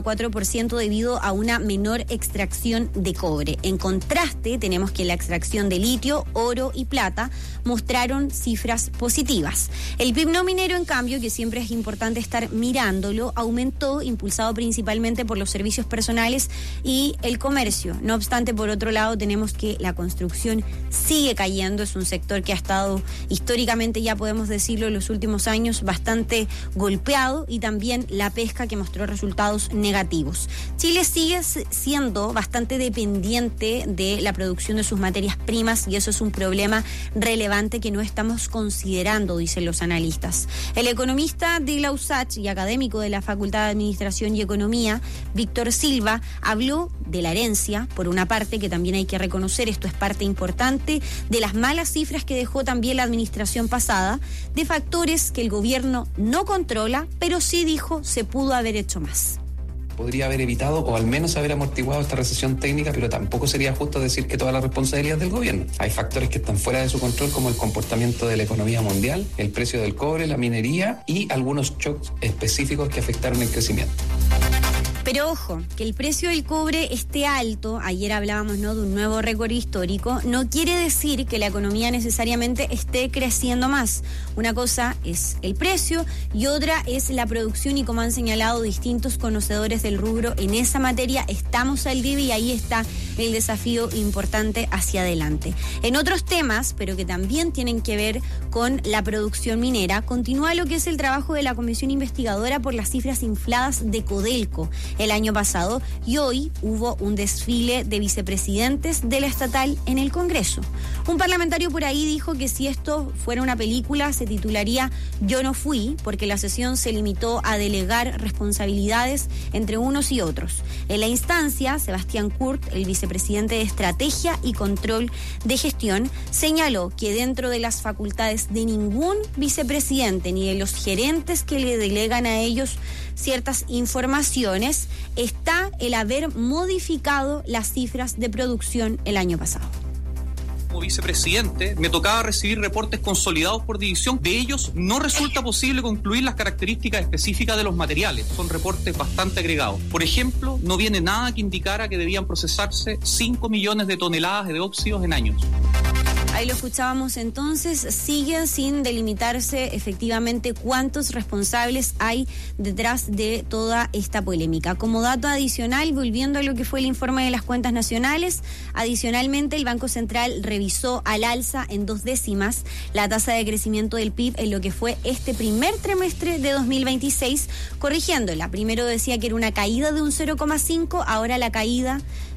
6,4% debido a una menor extracción de cobre. En contraste, tenemos que la extracción de litio, oro y plata mostraron cifras positivas. El PIB no minero, en cambio, que siempre es importante estar mirándolo, aumentó, impulsado principalmente por los servicios personales y el comercio. No obstante, por otro lado, tenemos que la construcción sigue cayendo, es un sector que ha estado históricamente, ya podemos decirlo, en los últimos años bastante golpeado, y también la pesca, que mostró resultados negativos. Chile sigue siendo bastante dependiente de la producción de sus materias primas y eso es un problema relevante que no estamos considerando, dicen los analistas. El economista de la USACH y académico de la Facultad de Administración y Economía, Víctor Silva, habló de la herencia, por una parte, que también hay que reconocer, esto es parte importante de las malas cifras que dejó también la administración pasada, de factores que el gobierno no controla, pero sí dijo se pudo haber hecho más. Podría haber evitado o al menos haber amortiguado esta recesión técnica, pero tampoco sería justo decir que toda la responsabilidad es del gobierno. Hay factores que están fuera de su control, como el comportamiento de la economía mundial, el precio del cobre, la minería y algunos shocks específicos que afectaron el crecimiento. Pero ojo, que el precio del cobre esté alto, ayer hablábamos, ¿no?, de un nuevo récord histórico, no quiere decir que la economía necesariamente esté creciendo más. Una cosa es el precio y otra es la producción, y como han señalado distintos conocedores del rubro en esa materia, estamos al debe y ahí está el desafío importante hacia adelante. En otros temas, pero que también tienen que ver con la producción minera, continúa lo que es el trabajo de la Comisión Investigadora por las cifras infladas de Codelco el año pasado, y hoy hubo un desfile de vicepresidentes de la estatal en el Congreso. Un parlamentario por ahí dijo que si esto fuera una película se titularía Yo no fui, porque la sesión se limitó a delegar responsabilidades entre unos y otros. En la instancia, Sebastián Kurt, el vicepresidente de Estrategia y Control de Gestión, señaló que dentro de las facultades de ningún vicepresidente ni de los gerentes que le delegan a ellos ciertas informaciones está el haber modificado las cifras de producción el año pasado. Como vicepresidente, me tocaba recibir reportes consolidados por división. De ellos no resulta posible concluir las características específicas de los materiales. Son reportes bastante agregados. Por ejemplo, no viene nada que indicara que debían procesarse 5 millones de toneladas de óxidos en años. Ahí lo escuchábamos entonces, siguen sin delimitarse efectivamente cuántos responsables hay detrás de toda esta polémica. Como dato adicional, volviendo a lo que fue el informe de las cuentas nacionales, adicionalmente el Banco Central revisó al alza en 2 décimas la tasa de crecimiento del PIB en lo que fue este primer trimestre de 2026, corrigiéndola. Primero decía que era una caída de un 0,5, ahora la caída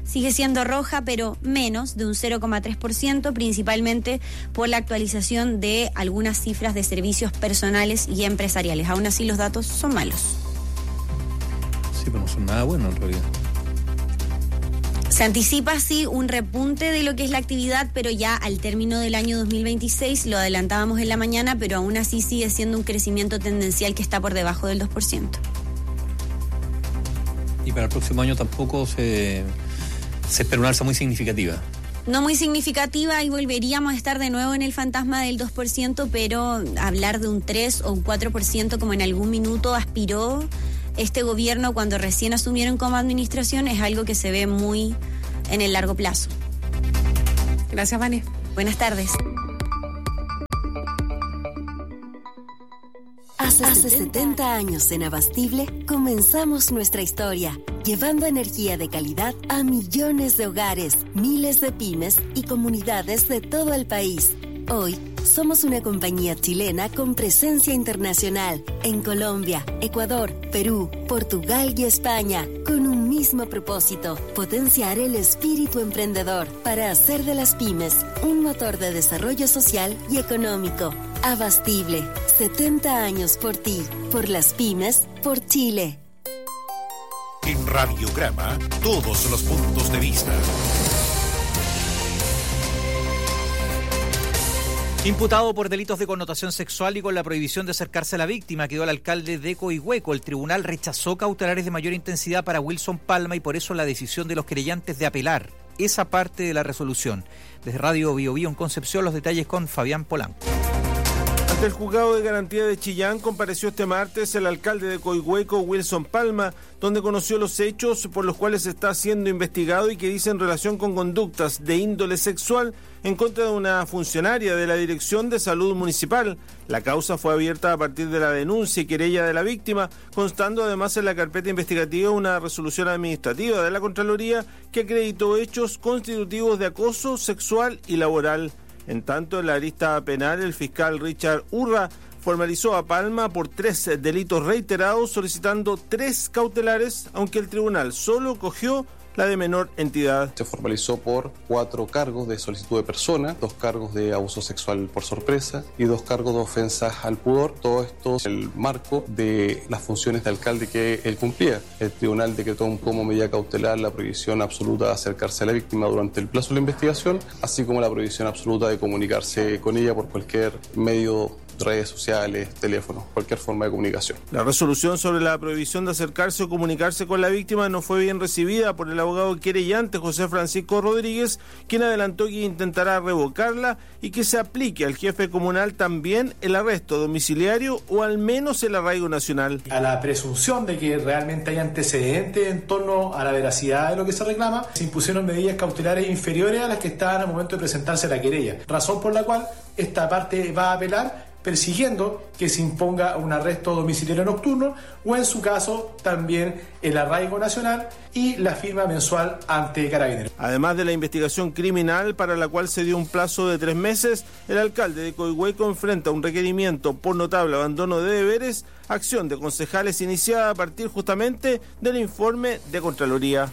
sigue siendo roja, pero menos de un 0,3%, principalmente por la actualización de algunas cifras de servicios personales y empresariales. Aún así, los datos son malos. Sí, pero no son nada buenos en realidad. Se anticipa, sí, un repunte de lo que es la actividad, pero ya al término del año 2026, lo adelantábamos en la mañana, pero aún así sigue siendo un crecimiento tendencial que está por debajo del 2%. Y para el próximo año tampoco se espera una alza muy significativa. No muy significativa, y volveríamos a estar de nuevo en el fantasma del 2%, pero hablar de un 3 o un 4% como en algún minuto aspiró este gobierno cuando recién asumieron como administración es algo que se ve muy en el largo plazo. Gracias, Vani. Buenas tardes. Hace 70 años en Abastible comenzamos nuestra historia, llevando energía de calidad a millones de hogares, miles de pymes y comunidades de todo el país. Hoy somos una compañía chilena con presencia internacional en Colombia, Ecuador, Perú, Portugal y España, con un mismo propósito: potenciar el espíritu emprendedor para hacer de las pymes un motor de desarrollo social y económico. Abastible, 70 años por ti, por las pymes, por Chile. En Radiograma, todos los puntos de vista. Imputado por delitos de connotación sexual y con la prohibición de acercarse a la víctima, quedó el alcalde de Coihueco. El tribunal rechazó cautelares de mayor intensidad para Wilson Palma y por eso la decisión de los querellantes de apelar esa parte de la resolución. Desde Radio Bio Bio en Concepción, los detalles con Fabián Polanco. Ante el juzgado de garantía de Chillán compareció este martes el alcalde de Coihueco, Wilson Palma, donde conoció los hechos por los cuales está siendo investigado y que dicen relación con conductas de índole sexual en contra de una funcionaria de la Dirección de Salud Municipal. La causa fue abierta a partir de la denuncia y querella de la víctima, constando además en la carpeta investigativa una resolución administrativa de la Contraloría que acreditó hechos constitutivos de acoso sexual y laboral. En tanto, en la arista penal, el fiscal Richard Urra formalizó a Palma por 3 delitos reiterados, solicitando 3 cautelares, aunque el tribunal solo cogió la de menor entidad. Se formalizó por 4 cargos de solicitud de persona, 2 cargos de abuso sexual por sorpresa y 2 cargos de ofensas al pudor. Todo esto en el marco de las funciones de alcalde que él cumplía. El tribunal decretó como medida cautelar la prohibición absoluta de acercarse a la víctima durante el plazo de la investigación, así como la prohibición absoluta de comunicarse con ella por cualquier medio, redes sociales, teléfonos, cualquier forma de comunicación. La resolución sobre la prohibición de acercarse o comunicarse con la víctima no fue bien recibida por el abogado querellante José Francisco Rodríguez, quien adelantó que intentará revocarla y que se aplique al jefe comunal también el arresto domiciliario o al menos el arraigo nacional. A la presunción de que realmente hay antecedentes en torno a la veracidad de lo que se reclama, se impusieron medidas cautelares inferiores a las que estaban al momento de presentarse la querella, razón por la cual esta parte va a apelar, persiguiendo que se imponga un arresto domiciliario nocturno o en su caso también el arraigo nacional y la firma mensual ante Carabineros. Además de la investigación criminal para la cual se dio un plazo de 3 meses, el alcalde de Coihueco enfrenta un requerimiento por notable abandono de deberes, acción de concejales iniciada a partir justamente del informe de Contraloría.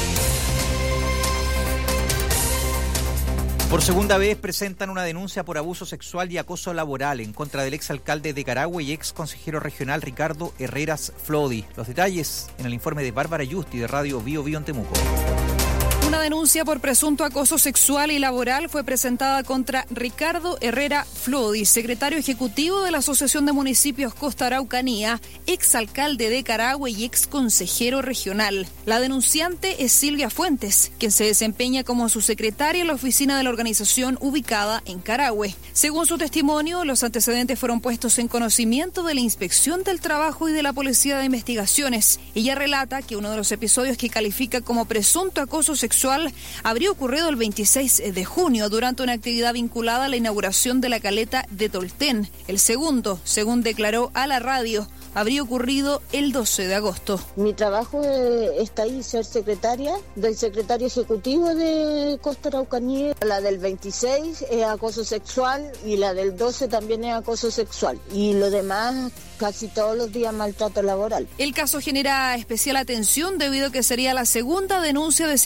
Por segunda vez presentan una denuncia por abuso sexual y acoso laboral en contra del exalcalde de Carahue y ex consejero regional Ricardo Herreras Flodi. Los detalles en el informe de Bárbara Yusti de Radio Bio Bio en Temuco. Una denuncia por presunto acoso sexual y laboral fue presentada contra Ricardo Herrera Flodi, secretario ejecutivo de la Asociación de Municipios Costa Araucanía, exalcalde de Carahue y ex consejero regional. La denunciante es Silvia Fuentes, quien se desempeña como su secretaria en la oficina de la organización ubicada en Carahue. Según su testimonio, los antecedentes fueron puestos en conocimiento de la Inspección del Trabajo y de la Policía de Investigaciones. Ella relata que uno de los episodios que califica como presunto acoso sexual habría ocurrido el 26 de junio durante una actividad vinculada a la inauguración de la caleta de Tolten. El segundo, según declaró a la radio, habría ocurrido el 12 de agosto. Mi trabajo está ahí, ser secretaria del secretario ejecutivo de Costa Araucanía. La del 26 es acoso sexual y la del 12 también es acoso sexual. Y lo demás, casi todos los días, maltrato laboral. El caso genera especial atención debido a que sería la segunda denuncia de similares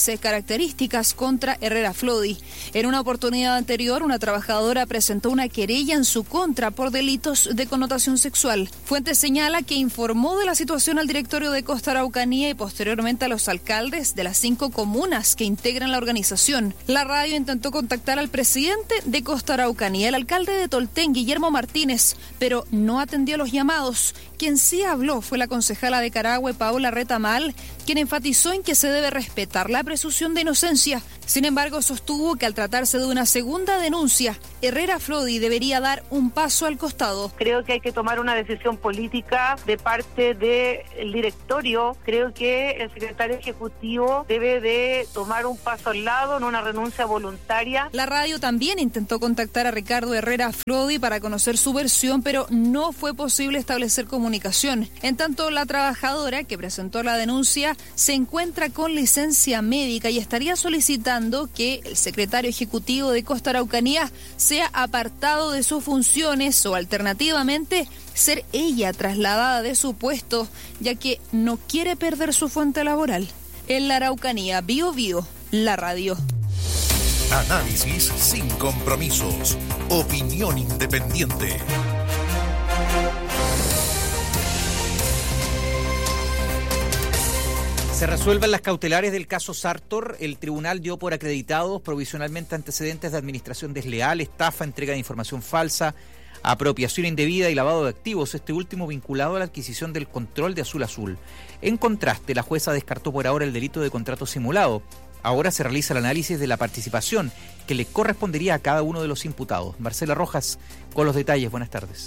similares características contra Herrera Flodi. En una oportunidad anterior, una trabajadora presentó una querella en su contra por delitos de connotación sexual. Fuente señala que informó de la situación al directorio de Costa Araucanía y posteriormente a los alcaldes de las 5 comunas que integran la organización. La radio intentó contactar al presidente de Costa Araucanía, el alcalde de Tolten, Guillermo Martínez, pero no atendió los llamados. Quien sí habló fue la concejala de Carahue, Paola Retamal, quien enfatizó en que se debe respetar la presunción de inocencia. Sin embargo, sostuvo que al tratarse de una segunda denuncia, Herrera Flodi debería dar un paso al costado. Creo que hay que tomar una decisión política de parte del directorio. Creo que el secretario ejecutivo debe de tomar un paso al lado en una renuncia voluntaria. La radio también intentó contactar a Ricardo Herrera Flodi para conocer su versión, pero no fue posible establecer comunicación. En tanto, la trabajadora que presentó la denuncia se encuentra con licencia médica y estaría solicitando que el secretario ejecutivo de Costa Araucanía sea apartado de sus funciones o alternativamente ser ella trasladada de su puesto, ya que no quiere perder su fuente laboral. En la Araucanía, Bio Bio, la radio. Análisis sin compromisos. Opinión independiente. Se resuelven las cautelares del caso Sartor. El tribunal dio por acreditados provisionalmente antecedentes de administración desleal, estafa, entrega de información falsa, apropiación indebida y lavado de activos, este último vinculado a la adquisición del control de Azul Azul. En contraste, la jueza descartó por ahora el delito de contrato simulado. Ahora se realiza el análisis de la participación que le correspondería a cada uno de los imputados. Marcela Rojas con los detalles. Buenas tardes.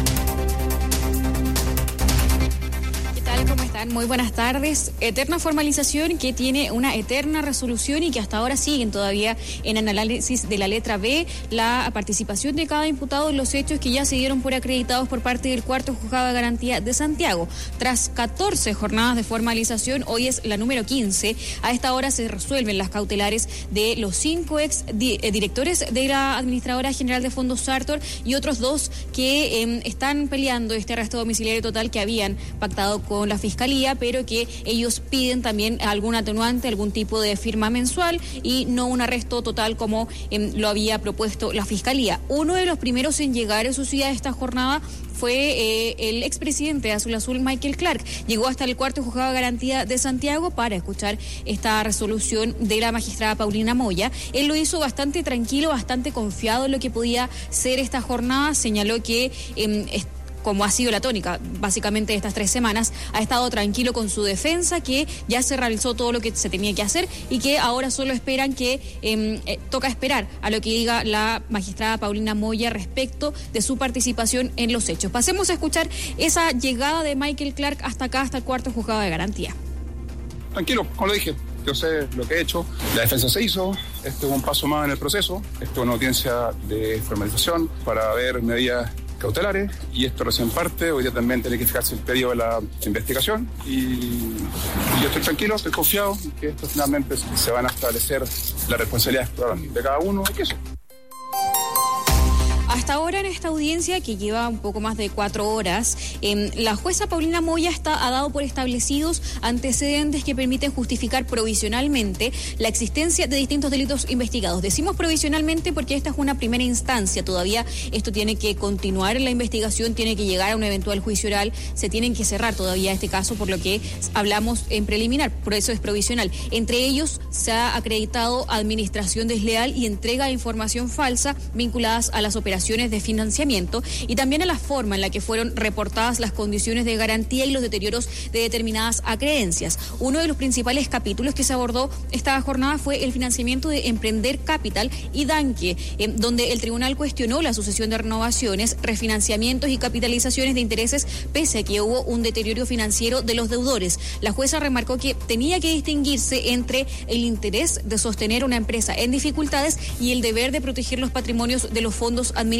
¿Cómo están? Muy buenas tardes. Eterna formalización que tiene una eterna resolución y que hasta ahora siguen todavía en el análisis de la letra B, la participación de cada imputado en los hechos que ya se dieron por acreditados por parte del cuarto juzgado de garantía de Santiago. Tras 14 jornadas de formalización, hoy es la número 15. A esta hora se resuelven las cautelares de los 5 ex directores de la Administradora General de Fondos Sartor y otros 2 que están peleando este arresto domiciliario total que habían pactado con la Fiscalía, pero que ellos piden también algún atenuante, algún tipo de firma mensual y no un arresto total como lo había propuesto la Fiscalía. Uno de los primeros en llegar, eso sí, a esta jornada fue el expresidente de Azul Azul, Michael Clark. Llegó hasta el cuarto juzgado de garantía de Santiago para escuchar esta resolución de la magistrada Paulina Moya. Él lo hizo bastante tranquilo, bastante confiado en lo que podía ser esta jornada. Señaló que como ha sido la tónica básicamente de estas 3 semanas, ha estado tranquilo con su defensa, que ya se realizó todo lo que se tenía que hacer y que ahora solo esperan que toca esperar a lo que diga la magistrada Paulina Moya respecto de su participación en los hechos. Pasemos a escuchar esa llegada de Michael Clark hasta acá, hasta el cuarto juzgado de garantía. Tranquilo, como lo dije, yo sé lo que he hecho, la defensa se hizo, este es un paso más en el proceso, esto es una audiencia de formalización para ver medidas cautelares y esto recién parte. Hoy día también tiene que fijarse el pedido de la investigación y yo estoy tranquilo, estoy confiado que esto finalmente se van a establecer las responsabilidades de cada uno y que eso. Hasta ahora en esta audiencia, que lleva un poco más de 4 horas, la jueza Paulina Moya ha dado por establecidos antecedentes que permiten justificar provisionalmente la existencia de distintos delitos investigados. Decimos provisionalmente porque esta es una primera instancia, todavía esto tiene que continuar en la investigación, tiene que llegar a un eventual juicio oral, se tienen que cerrar todavía este caso, por lo que hablamos en preliminar, por eso es provisional. Entre ellos se ha acreditado administración desleal y entrega de información falsa vinculadas a las operaciones de financiamiento y también a la forma en la que fueron reportadas las condiciones de garantía y los deterioros de determinadas acreencias. Uno de los principales capítulos que se abordó esta jornada fue el financiamiento de Emprender Capital y Danke, donde el tribunal cuestionó la sucesión de renovaciones, refinanciamientos y capitalizaciones de intereses pese a que hubo un deterioro financiero de los deudores. La jueza remarcó que tenía que distinguirse entre el interés de sostener una empresa en dificultades y el deber de proteger los patrimonios de los fondos administrados.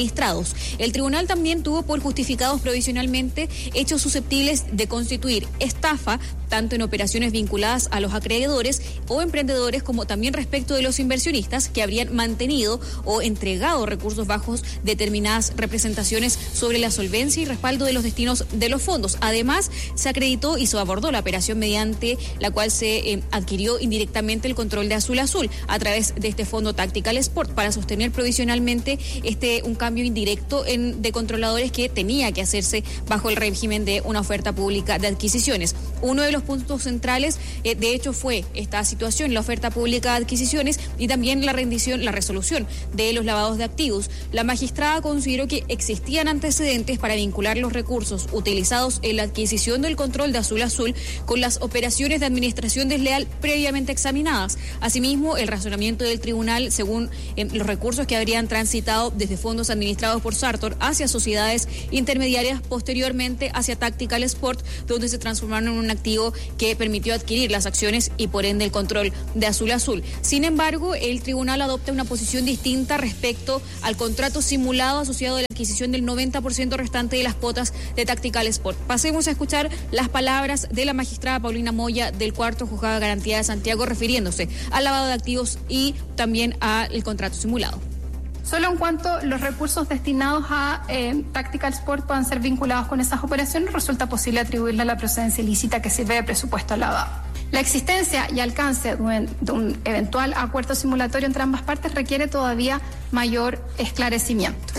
activos. El tribunal también tuvo por justificados provisionalmente hechos susceptibles de constituir estafa, tanto en operaciones vinculadas a los acreedores o emprendedores, como también respecto de los inversionistas que habrían mantenido o entregado recursos bajos determinadas representaciones sobre la solvencia y respaldo de los destinos de los fondos. Además, se acreditó y se abordó la operación mediante la cual se adquirió indirectamente el control de Azul Azul a través de este fondo Tactical Sport para sostener provisionalmente un cambio indirecto de controladores que tenía que hacerse bajo el régimen de una oferta pública de adquisiciones. Uno de los puntos centrales, de hecho, fue esta situación, la oferta pública de adquisiciones y también la resolución de los lavados de activos. La magistrada consideró que existían antecedentes para vincular los recursos utilizados en la adquisición del control de Azul Azul con las operaciones de administración desleal previamente examinadas. Asimismo, el razonamiento del tribunal, según los recursos que habrían transitado desde fondos administrados por Sartor hacia sociedades intermediarias, posteriormente hacia Tactical Sport, donde se transformaron en un activo que permitió adquirir las acciones y por ende el control de Azul Azul. Sin embargo, el tribunal adopta una posición distinta respecto al contrato simulado asociado a la adquisición del 90% restante de las cuotas de Tactical Sport. Pasemos a escuchar las palabras de la magistrada Paulina Moya del Cuarto Juzgado de Garantía de Santiago, refiriéndose al lavado de activos y también al contrato simulado. Solo en cuanto los recursos destinados a Tactical Sport puedan ser vinculados con esas operaciones, resulta posible atribuirle a la procedencia ilícita que sirve de presupuesto al lavado. La existencia y alcance de un eventual acuerdo simulatorio entre ambas partes requiere todavía mayor esclarecimiento.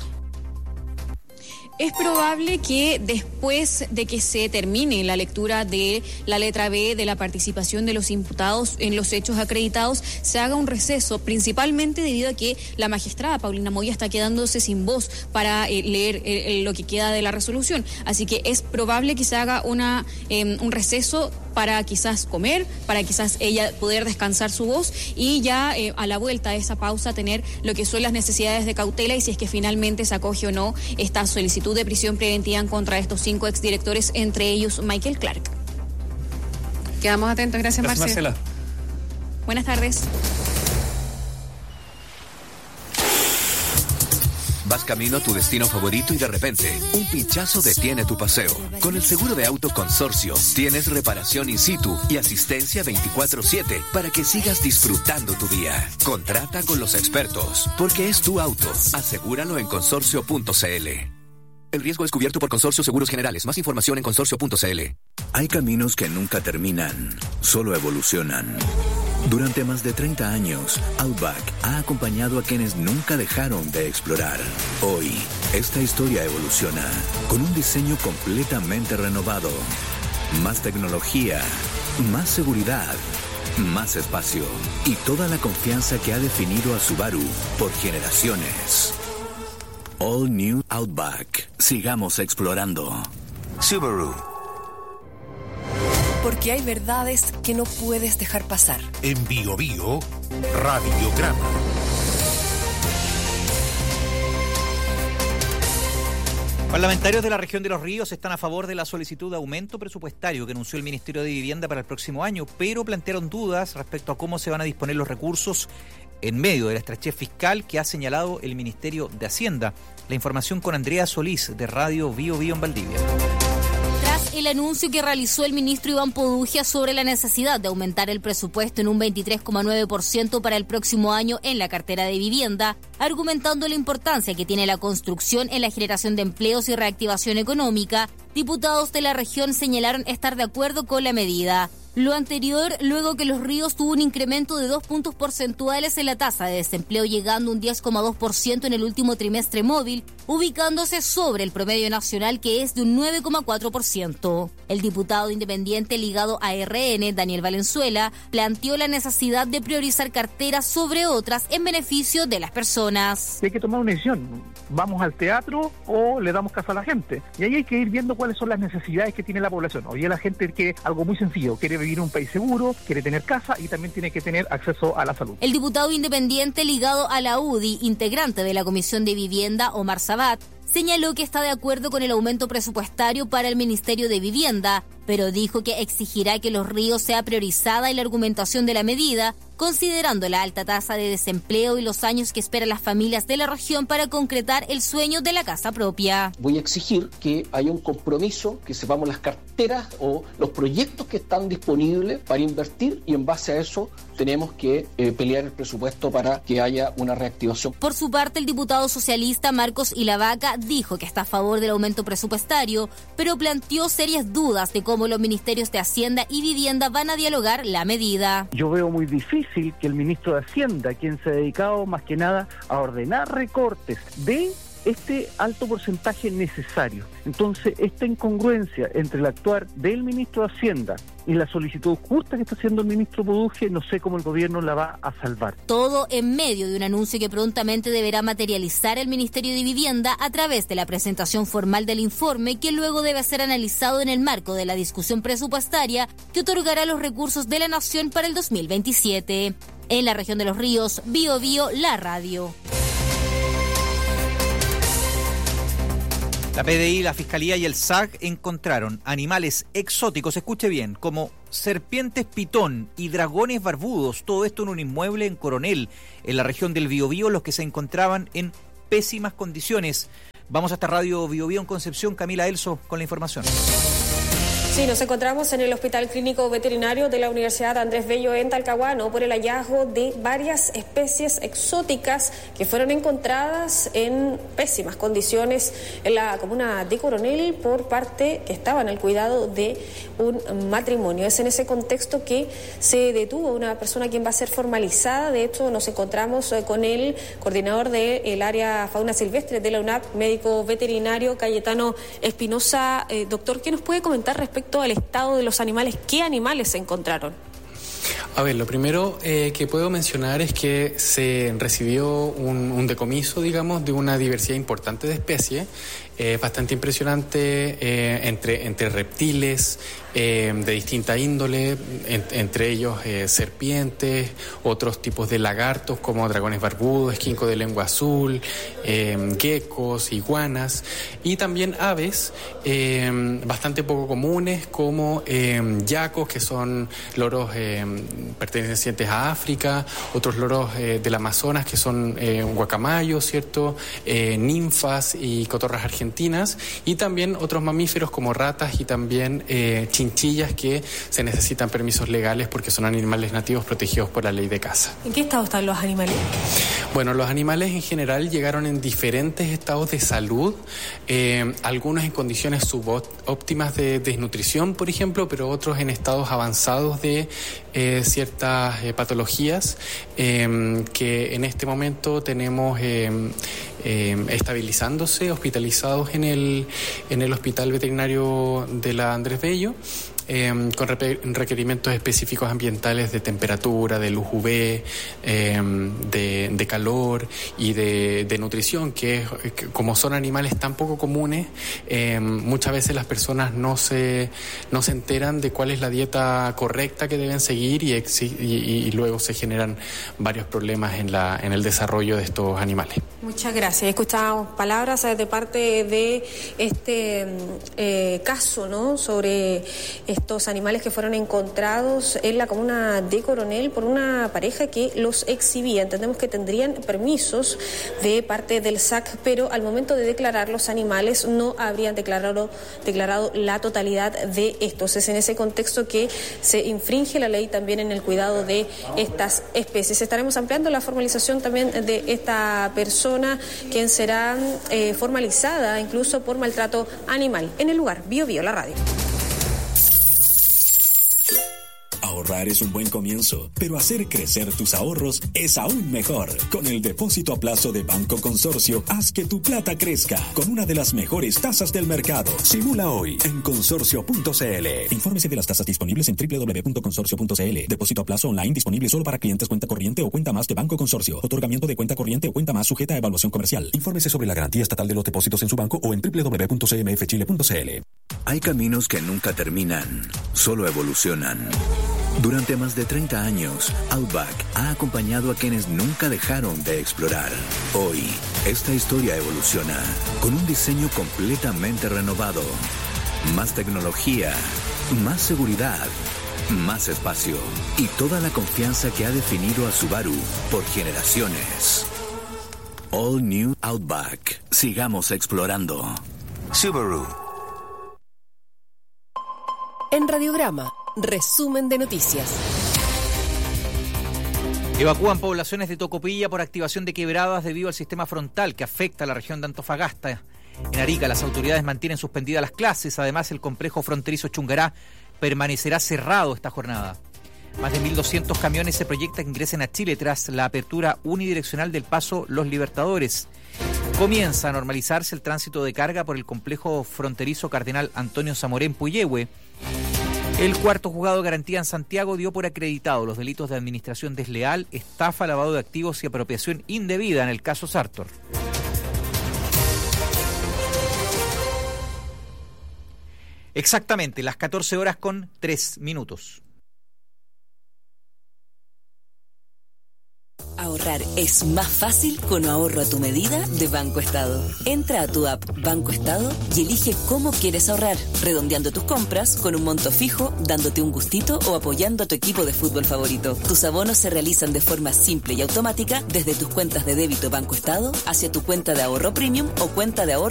Es probable que después de que se termine la lectura de la letra B de la participación de los imputados en los hechos acreditados, se haga un receso, principalmente debido a que la magistrada Paulina Moya está quedándose sin voz para leer lo que queda de la resolución. Así que es probable que se haga un receso para quizás comer, para quizás ella poder descansar su voz y ya a la vuelta de esa pausa tener lo que son las necesidades de cautela y si es que finalmente se acoge o no esta solicitud de prisión preventiva en contra de estos 5 exdirectores, entre ellos Michael Clark. Quedamos atentos. Gracias Marcela. Buenas tardes. Vas camino a tu destino favorito y de repente, un pinchazo detiene tu paseo. Con el seguro de auto Consorcio, tienes reparación in situ y asistencia 24/7 para que sigas disfrutando tu día. Contrata con los expertos, porque es tu auto. Asegúralo en consorcio.cl. El riesgo es cubierto por Consorcio Seguros Generales. Más información en consorcio.cl. Hay caminos que nunca terminan, solo evolucionan. Durante más de 30 años, Outback ha acompañado a quienes nunca dejaron de explorar. Hoy, esta historia evoluciona con un diseño completamente renovado. Más tecnología, más seguridad, más espacio y toda la confianza que ha definido a Subaru por generaciones. All New Outback. Sigamos explorando. Subaru. Porque hay verdades que no puedes dejar pasar. En Bio Bio, Radiograma. Parlamentarios de la región de Los Ríos están a favor de la solicitud de aumento presupuestario que anunció el Ministerio de Vivienda para el próximo año, pero plantearon dudas respecto a cómo se van a disponer los recursos en medio de la estrechez fiscal que ha señalado el Ministerio de Hacienda. La información con Andrea Solís, de Radio Bio Bio en Valdivia. Tras el anuncio que realizó el ministro Iván Podujia sobre la necesidad de aumentar el presupuesto en un 23,9% para el próximo año en la cartera de vivienda, argumentando la importancia que tiene la construcción en la generación de empleos y reactivación económica, diputados de la región señalaron estar de acuerdo con la medida. Lo anterior, luego que Los Ríos tuvo un incremento de 2 puntos porcentuales en la tasa de desempleo, llegando a un 10,2% en el último trimestre móvil, ubicándose sobre el promedio nacional, que es de un 9,4%. El diputado independiente ligado a RN, Daniel Valenzuela, planteó la necesidad de priorizar carteras sobre otras en beneficio de las personas. Hay que tomar una decisión. ¿Vamos al teatro o le damos casa a la gente? Y ahí hay que ir viendo cuáles son las necesidades que tiene la población. Hoy día la gente quiere algo muy sencillo, quiere vivir en un país seguro, quiere tener casa y también tiene que tener acceso a la salud. El diputado independiente ligado a la UDI, integrante de la Comisión de Vivienda, Omar Sabat, señaló que está de acuerdo con el aumento presupuestario para el Ministerio de Vivienda, pero dijo que exigirá que Los Ríos sea priorizada en la argumentación de la medida, considerando la alta tasa de desempleo y los años que esperan las familias de la región para concretar el sueño de la casa propia. Voy a exigir que haya un compromiso, que sepamos las carteras o los proyectos que están disponibles para invertir, y en base a eso tenemos que pelear el presupuesto para que haya una reactivación. Por su parte, el diputado socialista Marcos Ilavaca dijo que está a favor del aumento presupuestario, pero planteó serias dudas de cómo los ministerios de Hacienda y Vivienda van a dialogar la medida. Yo veo muy difícil que el ministro de Hacienda, quien se ha dedicado más que nada a ordenar recortes, dé este alto porcentaje necesario. Entonces, esta incongruencia entre el actuar del ministro de Hacienda y la solicitud justa que está haciendo el ministro Buduje, no sé cómo el gobierno la va a salvar. Todo en medio de un anuncio que prontamente deberá materializar el Ministerio de Vivienda a través de la presentación formal del informe, que luego debe ser analizado en el marco de la discusión presupuestaria que otorgará los recursos de la Nación para el 2027. En la región de Los Ríos, Bío Bío, la radio. La PDI, la Fiscalía y el SAC encontraron animales exóticos, escuche bien, como serpientes pitón y dragones barbudos, todo esto en un inmueble en Coronel, en la región del Biobío, los que se encontraban en pésimas condiciones. Vamos hasta Radio Biobío en Concepción, Camila Elso con la información. Sí, nos encontramos en el Hospital Clínico Veterinario de la Universidad Andrés Bello en Talcahuano por el hallazgo de varias especies exóticas que fueron encontradas en pésimas condiciones en la comuna de Coronel por parte que estaban al cuidado de un matrimonio. Es en ese contexto que se detuvo una persona quien va a ser formalizada. De hecho, nos encontramos con el coordinador del área fauna silvestre de la UNAP, médico veterinario Cayetano Espinosa. Doctor, ¿qué nos puede comentar respecto al estado de los animales? ¿Qué animales se encontraron? A ver, lo primero que puedo mencionar es que se recibió un decomiso, digamos, de una diversidad importante de especies, bastante impresionante, entre reptiles de distinta índole, entre ellos serpientes, otros tipos de lagartos como dragones barbudos, esquinco de lengua azul, geckos, iguanas, y también aves bastante poco comunes como yacos, que son loros pertenecientes a África, otros loros del Amazonas que son guacamayos, ¿cierto? Ninfas y cotorras argentinas, y también otros mamíferos como ratas y también chinchillas que se necesitan permisos legales porque son animales nativos protegidos por la ley de caza. ¿En qué estado están los animales? Bueno, los animales en general llegaron en diferentes estados de salud, algunos en condiciones subóptimas de desnutrición, por ejemplo, pero otros en estados avanzados de ciertas patologías que en este momento tenemos estabilizándose, hospitalizados en el Hospital Veterinario de la Andrés Bello, con requerimientos específicos ambientales de temperatura, de luz UV, de calor y de nutrición, que como son animales tan poco comunes, muchas veces las personas no se enteran de cuál es la dieta correcta que deben seguir y luego se generan varios problemas en el desarrollo de estos animales. Muchas gracias. Escuchamos palabras de parte de este caso, ¿no?, sobre estos animales que fueron encontrados en la comuna de Coronel por una pareja que los exhibía. Entendemos que tendrían permisos de parte del SAC, pero al momento de declarar los animales no habrían declarado la totalidad de estos. Es en ese contexto que se infringe la ley también en el cuidado de estas especies. Estaremos ampliando la formalización también de esta persona, quien será formalizada incluso por maltrato animal. En el lugar, Bío Bío, la radio. Ahorrar es un buen comienzo, pero hacer crecer tus ahorros es aún mejor. Con el depósito a plazo de Banco Consorcio, haz que tu plata crezca con una de las mejores tasas del mercado. Simula hoy en consorcio.cl. Infórmese de las tasas disponibles en www.consorcio.cl. Depósito a plazo online disponible solo para clientes cuenta corriente o cuenta más de Banco Consorcio. Otorgamiento de cuenta corriente o cuenta más sujeta a evaluación comercial. Infórmese sobre la garantía estatal de los depósitos en su banco o en www.cmfchile.cl. Hay caminos que nunca terminan, solo evolucionan. Durante más de 30 años, Outback ha acompañado a quienes nunca dejaron de explorar. Hoy, esta historia evoluciona con un diseño completamente renovado. Más tecnología, más seguridad, más espacio y toda la confianza que ha definido a Subaru por generaciones. All New Outback. Sigamos explorando. Subaru. En Radiograma, resumen de noticias. Evacúan poblaciones de Tocopilla por activación de quebradas debido al sistema frontal que afecta a la región de Antofagasta. En Arica, las autoridades mantienen suspendidas las clases. Además, el complejo fronterizo Chungará permanecerá cerrado esta jornada. Más de 1.200 camiones se proyecta que ingresen a Chile tras la apertura unidireccional del paso Los Libertadores. Comienza a normalizarse el tránsito de carga por el complejo fronterizo Cardenal Antonio Zamoré en Puyehue. El cuarto juzgado de garantía en Santiago dio por acreditado los delitos de administración desleal, estafa, lavado de activos y apropiación indebida en el caso Sartor. Exactamente, las 14:03. Ahorrar es más fácil con ahorro a tu medida de Banco Estado. Entra a tu app Banco Estado y elige cómo quieres ahorrar, redondeando tus compras con un monto fijo, dándote un gustito o apoyando a tu equipo de fútbol favorito. Tus abonos se realizan de forma simple y automática desde tus cuentas de débito Banco Estado hacia tu cuenta de ahorro premium o cuenta de ahorro